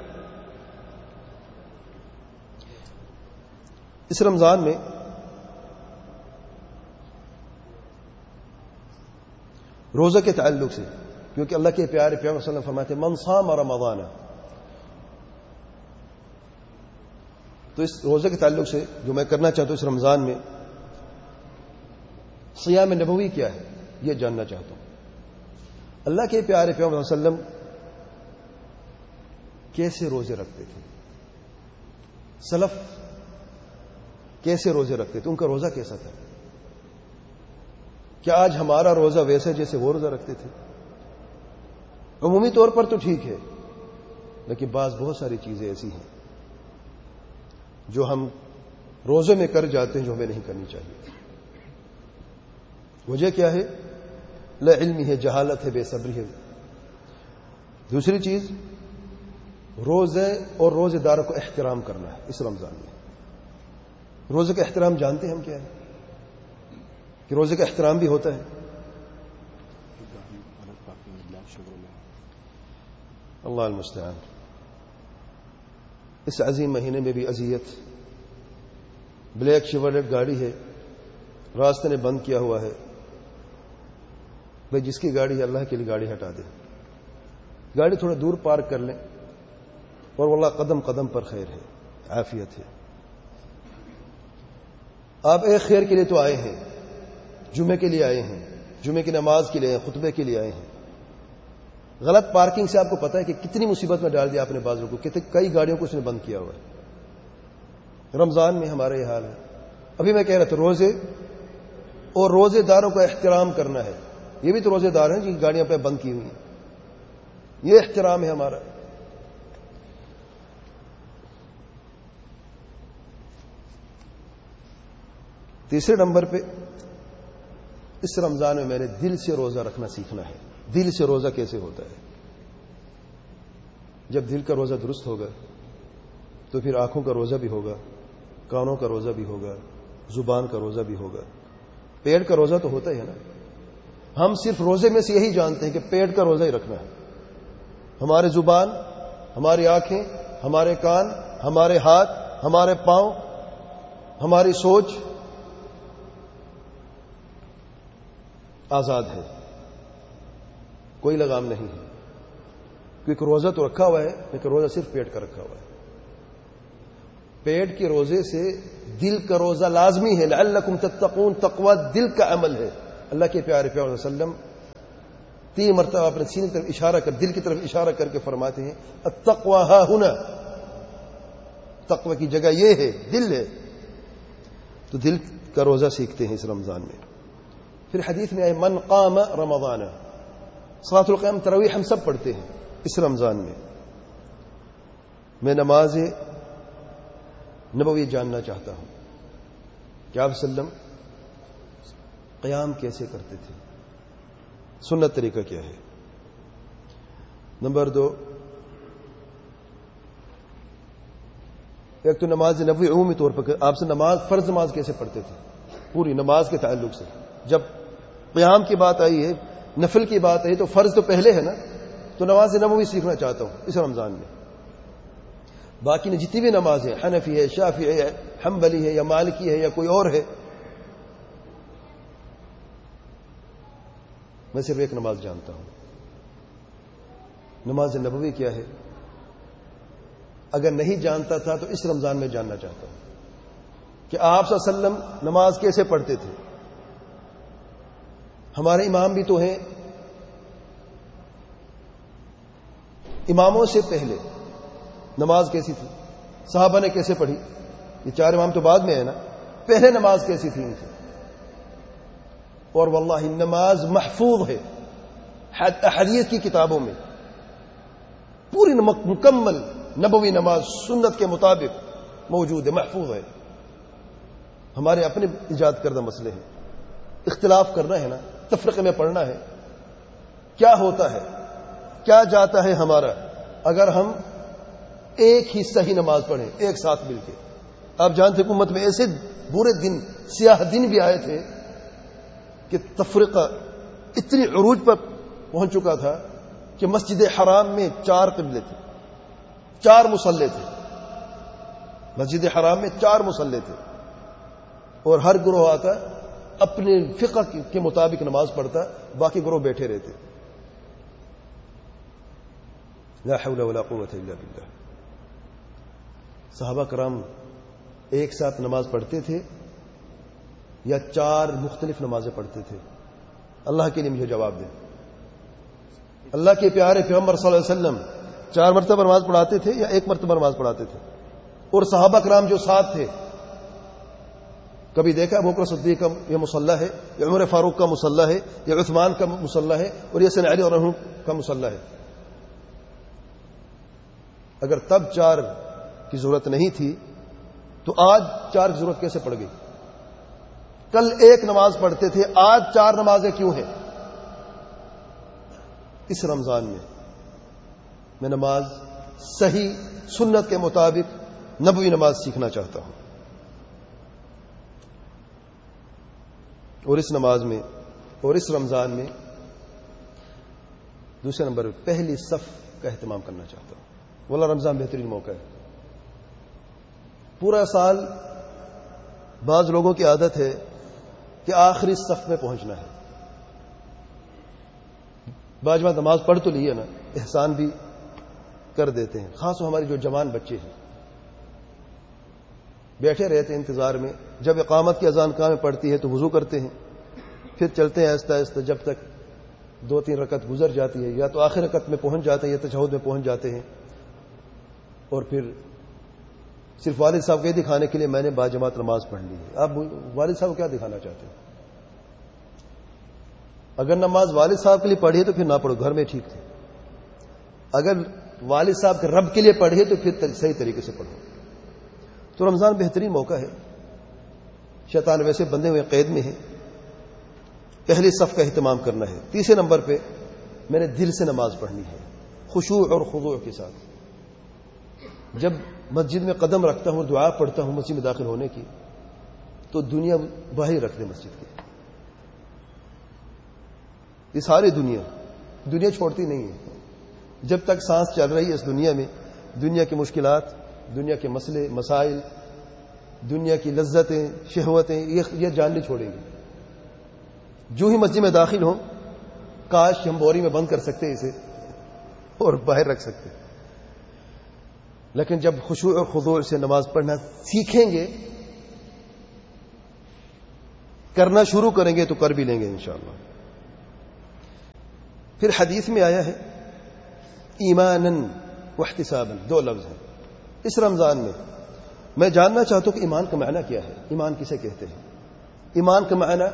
اس رمضان میں روزہ کے تعلق سے, کیونکہ اللہ کے پیارے پیغمبر صلی اللہ علیہ وسلم فرماتے ہیں من صام رمضان, تو اس روزے کے تعلق سے جو میں کرنا چاہتا ہوں اس رمضان میں, صیام نبوی کیا ہے یہ جاننا چاہتا ہوں. اللہ کے پیارے پیغمبر صلی اللہ علیہ وسلم کیسے روزے رکھتے تھے, سلف کیسے روزے رکھتے تھے, ان کا روزہ کیسا تھا؟ کیا آج ہمارا روزہ ویسے جیسے وہ روزہ رکھتے تھے؟ عمومی طور پر تو ٹھیک ہے, لیکن بہت ساری چیزیں ایسی ہیں جو ہم روزے میں کر جاتے ہیں جو ہمیں نہیں کرنی چاہیے. وجہ کیا ہے؟ لا علمی ہے, جہالت ہے, بے صبری ہے. دوسری چیز روزے اور روزے داروں کو احترام کرنا ہے. اس رمضان میں روزے کا احترام جانتے ہیں ہم کیا ہے کہ روزے کا احترام بھی ہوتا ہے. اللہ المستعان. اس عظیم مہینے میں بھی اذیت. بلیک شیورلیٹ گاڑی ہے, راستے نے بند کیا ہوا ہے. بھائی جس کی گاڑی ہے اللہ کے لیے گاڑی ہٹا دے, گاڑی تھوڑا دور پارک کر لیں, اور واللہ قدم قدم پر خیر ہے, عافیت ہے. آپ ایک خیر کے لیے تو آئے ہیں, جمعے کے لیے آئے ہیں, جمعے کی نماز کے لیے آئے ہیں, خطبے کے لیے آئے ہیں. غلط پارکنگ سے آپ کو پتا ہے کہ کتنی مصیبت میں ڈال دیا آپ نے بازوں کو, کئی گاڑیوں کو اس نے بند کیا ہوا ہے. رمضان میں ہمارا یہ حال ہے. ابھی میں کہہ رہا تھا روزے اور روزے داروں کا احترام کرنا ہے. یہ بھی تو روزے دار ہیں جن کی گاڑیاں پہ بند کی ہوئی ہیں, یہ احترام ہے ہمارا. تیسرے نمبر پہ اس رمضان میں نے دل سے روزہ رکھنا سیکھنا ہے. دل سے روزہ کیسے ہوتا ہے؟ جب دل کا روزہ درست ہوگا تو پھر آنکھوں کا روزہ بھی ہوگا, کانوں کا روزہ بھی ہوگا, زبان کا روزہ بھی ہوگا. پیٹ کا روزہ تو ہوتا ہی ہے نا. ہم صرف روزے میں سے یہی جانتے ہیں کہ پیٹ کا روزہ ہی رکھنا ہے. ہمارے زبان, ہماری آنکھیں, ہمارے کان, ہمارے ہاتھ, ہمارے پاؤں, ہماری سوچ آزاد ہے, کوئی لگام نہیں ہے. کیونکہ روزہ تو رکھا ہوا ہے لیکن روزہ صرف پیٹ کا رکھا ہوا ہے. پیٹ کے روزے سے دل کا روزہ لازمی ہے. لعلکم تتقون, تقوی دل کا عمل ہے. اللہ کے پیارے پیغمبر صلی اللہ علیہ وسلم 3 مرتبہ اپنے سینے کی طرف اشارہ کر, دل کی طرف اشارہ کر کے فرماتے ہیں التقوی ہا ہنا, تقوی کی جگہ یہ ہے, دل ہے. تو دل کا روزہ سیکھتے ہیں اس رمضان میں. پھر حدیث میں آئے من قام رمضان, صلاۃ القیام تراویح ہم سب پڑھتے ہیں اس رمضان میں. میں نماز نبوی جاننا چاہتا ہوں کہ آپ صلی اللہ علیہ وسلم قیام کیسے کرتے تھے, سنت طریقہ کیا ہے. نمبر 2, ایک تو نماز نبوی عمومی طور پر آپ سے نماز, فرض نماز کیسے پڑھتے تھے پوری نماز کے تعلق سے. جب قیام کی بات آئی ہے, نفل کی بات آئی, تو فرض تو پہلے ہے نا, تو نماز نبوی سیکھنا چاہتا ہوں اس رمضان میں. باقی نے جتنی بھی نماز ہے, حنفی ہے, شافعی ہے, حنبلی ہے, یا مالکی ہے, یا کوئی اور ہے, میں صرف ایک نماز جانتا ہوں. نماز نبوی کیا ہے اگر نہیں جانتا تھا تو اس رمضان میں جاننا چاہتا ہوں کہ آپ صلی اللہ علیہ وسلم نماز کیسے پڑھتے تھے. ہمارے امام بھی تو ہیں, اماموں سے پہلے نماز کیسی تھی, صحابہ نے کیسے پڑھی, یہ 4 امام تو بعد میں ہے نا, پہلے نماز کیسی تھی ان کی. اور واللہ نماز محفوظ ہے حدیث کی کتابوں میں, پوری مکمل نبوی نماز سنت کے مطابق موجود ہے, محفوظ ہے. ہمارے اپنے ایجاد کردہ مسئلے ہیں, اختلاف کرنا ہے نا, تفرقے میں پڑھنا ہے. کیا ہوتا ہے, کیا جاتا ہے ہمارا اگر ہم ایک ہی صحیح نماز پڑھیں ایک ساتھ مل کے. آپ جانتے ہیں امت میں ایسے برے دن, سیاہ دن بھی آئے تھے کہ تفرقہ اتنی عروج پر پہنچ چکا تھا کہ مسجد حرام میں 4 قبلے تھے, 4 مصلے تھے. مسجد حرام میں 4 مصلے تھے, اور ہر گروہ آتا اپنے فقہ کے مطابق نماز پڑھتا, باقی گروہ بیٹھے رہتے. لا حول ولا قوت الا باللہ. صحابہ کرام ایک ساتھ نماز پڑھتے تھے یا 4 مختلف نمازیں پڑھتے تھے؟ اللہ کے لیے مجھے جواب دیں. اللہ کے پیارے پیغمبر صلی اللہ علیہ وسلم 4 مرتبہ نماز پڑھاتے تھے یا 1 مرتبہ نماز پڑھاتے تھے؟ اور صحابہ کرام جو ساتھ تھے, کبھی دیکھا ابو بکر صدیق کا یہ مصلی ہے, یا عمر فاروق کا مصلی ہے, یا عثمان کا مصلی ہے, اور یہ سیدنا علی رضی اللہ عنہ کا مصلی ہے؟ اگر تب 4 کی ضرورت نہیں تھی تو آج 4 کی ضرورت کیسے پڑ گئی؟ کل 1 نماز پڑھتے تھے, آج 4 نمازیں کیوں ہیں؟ اس رمضان میں نماز صحیح سنت کے مطابق نبوی نماز سیکھنا چاہتا ہوں. اور اس نماز میں اور اس رمضان میں دوسرے نمبر پہلی صف کا اہتمام کرنا چاہتا ہوں. واللہ رمضان بہترین موقع ہے. پورا سال بعض لوگوں کی عادت ہے کہ آخری صف میں پہنچنا ہے. بعض بات نماز پڑھ تو لی ہے نا, احسان بھی کر دیتے ہیں. خاص ہمارے جو جوان بچے ہیں بیٹھے رہتے ہیں انتظار میں, جب اقامت کی اذان کام پڑتی ہے تو وضو کرتے ہیں, پھر چلتے ہیں آہستہ آہستہ جب تک 2-3 رکعت گزر جاتی ہے, یا تو آخر رکعت میں پہنچ جاتے ہیں یا تشہد میں پہنچ جاتے ہیں, اور پھر صرف والد صاحب کو یہ دکھانے کے لیے میں نے باجماعت نماز پڑھ لی ہے. آپ والد صاحب کو کیا دکھانا چاہتے ہیں؟ اگر نماز والد صاحب کے لیے پڑھی ہے تو پھر نہ پڑھو, گھر میں ٹھیک تھے. اگر والد صاحب کے رب کے لیے پڑھی ہے تو پھر صحیح طریقے سے پڑھو. تو رمضان بہترین موقع ہے. شیطان ویسے بندے ہوئے قید میں ہے, پہلی صف کا اہتمام کرنا ہے. تیسرے نمبر پہ میں نے دل سے نماز پڑھنی ہے, خشوع اور خضوع کے ساتھ. جب مسجد میں قدم رکھتا ہوں اور دعا پڑھتا ہوں مسجد میں داخل ہونے کی, تو دنیا باہر رکھ دے مسجد کی. یہ ساری دنیا چھوڑتی نہیں ہے. جب تک سانس چل رہی ہے اس دنیا میں, دنیا کی مشکلات, دنیا کے مسئلے مسائل, دنیا کی لذتیں شہوتیں یہ جان نہیں چھوڑیں گے. جو ہی مسجد میں داخل ہوں, کاش ہم بوری میں بند کر سکتے اسے اور باہر رکھ سکتے. لیکن جب خشوع اور خضوع سے نماز پڑھنا سیکھیں گے، کرنا شروع کریں گے تو کر بھی لیں گے انشاءاللہ۔ پھر حدیث میں آیا ہے ایماناً واحتساباً، 2 لفظ ہیں اس رمضان میں۔ میں جاننا چاہتا ہوں کہ ایمان کا معنی کیا ہے، ایمان کسے کہتے ہیں؟ ایمان کا معنی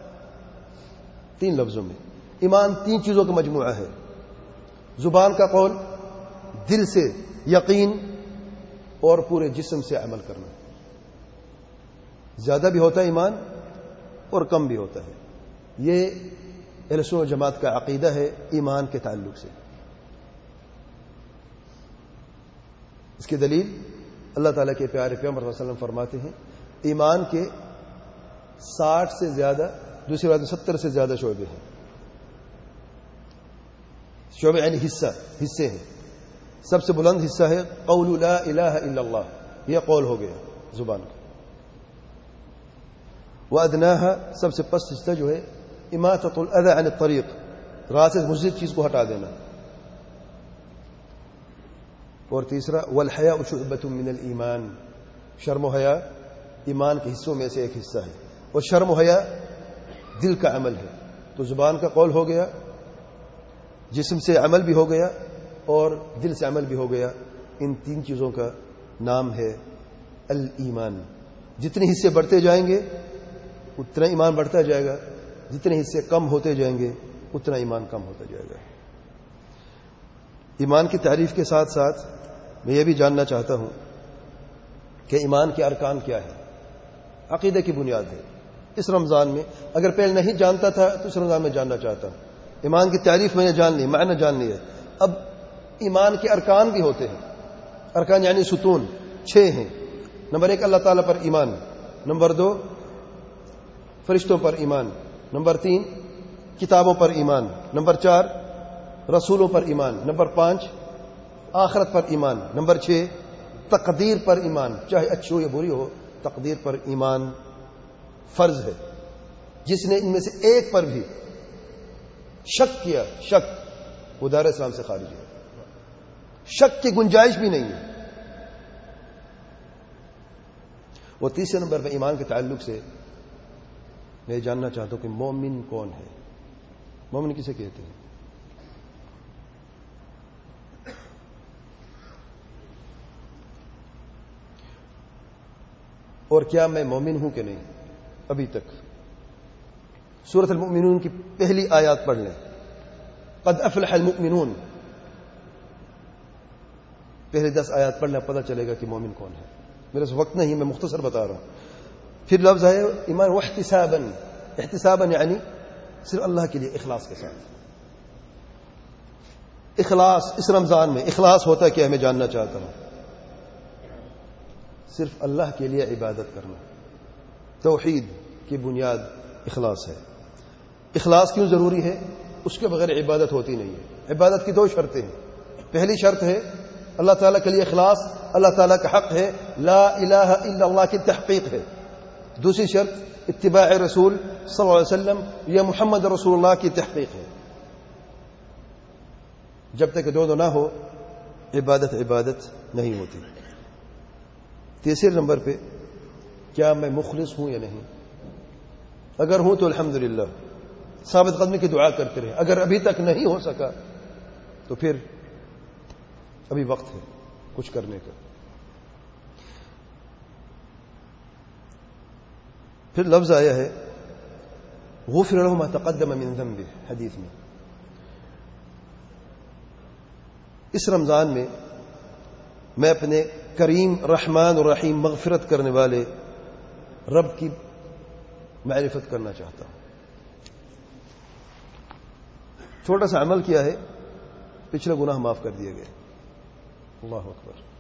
3 لفظوں میں، ایمان 3 چیزوں کا مجموعہ ہے: زبان کا قول، دل سے یقین، اور پورے جسم سے عمل کرنا۔ زیادہ بھی ہوتا ہے ایمان اور کم بھی ہوتا ہے۔ یہ اہل سنت والجماعت کا عقیدہ ہے ایمان کے تعلق سے۔ اس کی دلیل اللہ تعالیٰ کے پیارے پیغمبر صلی اللہ علیہ وسلم فرماتے ہیں ایمان کے 60 سے زیادہ، دوسری بات 70 سے زیادہ شعبے ہیں۔ شعبے یعنی حصے ہیں۔ سب سے بلند حصہ ہے قول لا الہ الا اللہ، یہ قول ہو گیا زبان کا۔ وادناها، سب سے پست حصہ جو ہے اماطۃ الاذى عن الطریق، راہ سے مضر چیز کو ہٹا دینا۔ اور تیسرا والحیاء شعبۃ من الایمان، شرم و حیا ایمان کے حصوں میں سے ایک حصہ ہے، اور شرم و حیا دل کا عمل ہے۔ تو زبان کا قول ہو گیا، جسم سے عمل بھی ہو گیا، اور دل سے عمل بھی ہو گیا۔ ان 3 چیزوں کا نام ہے الایمان۔ جتنے حصے بڑھتے جائیں گے اتنا ایمان بڑھتا جائے گا، جتنے حصے کم ہوتے جائیں گے اتنا ایمان کم ہوتا جائے گا۔ ایمان کی تعریف کے ساتھ ساتھ میں یہ بھی جاننا چاہتا ہوں کہ ایمان کے ارکان کیا ہے، عقیدہ کی بنیاد ہے۔ اس رمضان میں اگر پہلے نہیں جانتا تھا تو اس رمضان میں جاننا چاہتا ہوں۔ ایمان کی تعریف میں نے جان لی، معنی جان لی ہے۔ اب ایمان کے ارکان بھی ہوتے ہیں۔ ارکان یعنی ستون 6 ہیں۔ نمبر 1 اللہ تعالیٰ پر ایمان، نمبر 2 فرشتوں پر ایمان، نمبر 3 کتابوں پر ایمان، نمبر 4 رسولوں پر ایمان، نمبر 5 آخرت پر ایمان، نمبر 6 تقدیر پر ایمان، چاہے اچھی ہو یا بری ہو تقدیر پر ایمان فرض ہے۔ جس نے ان میں سے ایک پر بھی شک کیا، وہ دار اسلام سے خارج ہے، شک کی گنجائش بھی نہیں ہے۔ وہ 3 نمبر پر ایمان کے تعلق سے میں جاننا چاہتا ہوں کہ مومن کون ہے، مومن کسے کہتے ہیں؟ اور کیا میں مومن ہوں کہ نہیں؟ ابھی تک سورۃ المؤمنون کی پہلی آیات پڑھ لیں، قد افلح المؤمنون، پہلے 10 آیات پڑھنا پتہ چلے گا کہ مومن کون ہے۔ میرے وقت نہیں، میں مختصر بتا رہا ہوں۔ پھر لفظ ہے ایمان واحتسابا، احتسابا یعنی صرف اللہ کے لیے اخلاص کے ساتھ۔ اخلاص اس رمضان میں اخلاص ہوتا ہے کیا میں جاننا چاہتا ہوں۔ صرف اللہ کے لیے عبادت کرنا، توحید کی بنیاد اخلاص ہے۔ اخلاص کیوں ضروری ہے؟ اس کے بغیر عبادت ہوتی نہیں ہے۔ عبادت کی 2 شرطیں ہیں۔ پہلی شرط ہے اللہ تعالیٰ کے لیے اخلاص، اللہ تعالیٰ کا حق ہے، لا الہ الا اللہ کی تحقیق ہے۔ دوسری شرط اتباع رسول صلی اللہ علیہ وسلم یا محمد رسول اللہ کی تحقیق ہے۔ جب تک دونوں نہ ہو عبادت نہیں ہوتی۔ تیسرے نمبر پہ کیا میں مخلص ہوں یا نہیں؟ اگر ہوں تو الحمدللہ ثابت قدمی کی دعا کرتے رہے، اگر ابھی تک نہیں ہو سکا تو پھر ابھی وقت ہے کچھ کرنے کا۔ پھر لفظ آیا ہے غفر له ما تقدم من ذنبه، حدیث میں۔ اس رمضان میں میں اپنے کریم رحمان اور رحیم مغفرت کرنے والے رب کی معرفت کرنا چاہتا ہوں۔ چھوٹا سا عمل کیا ہے، پچھلے گناہ معاف کر دیے گئے۔ اللہ اکبر۔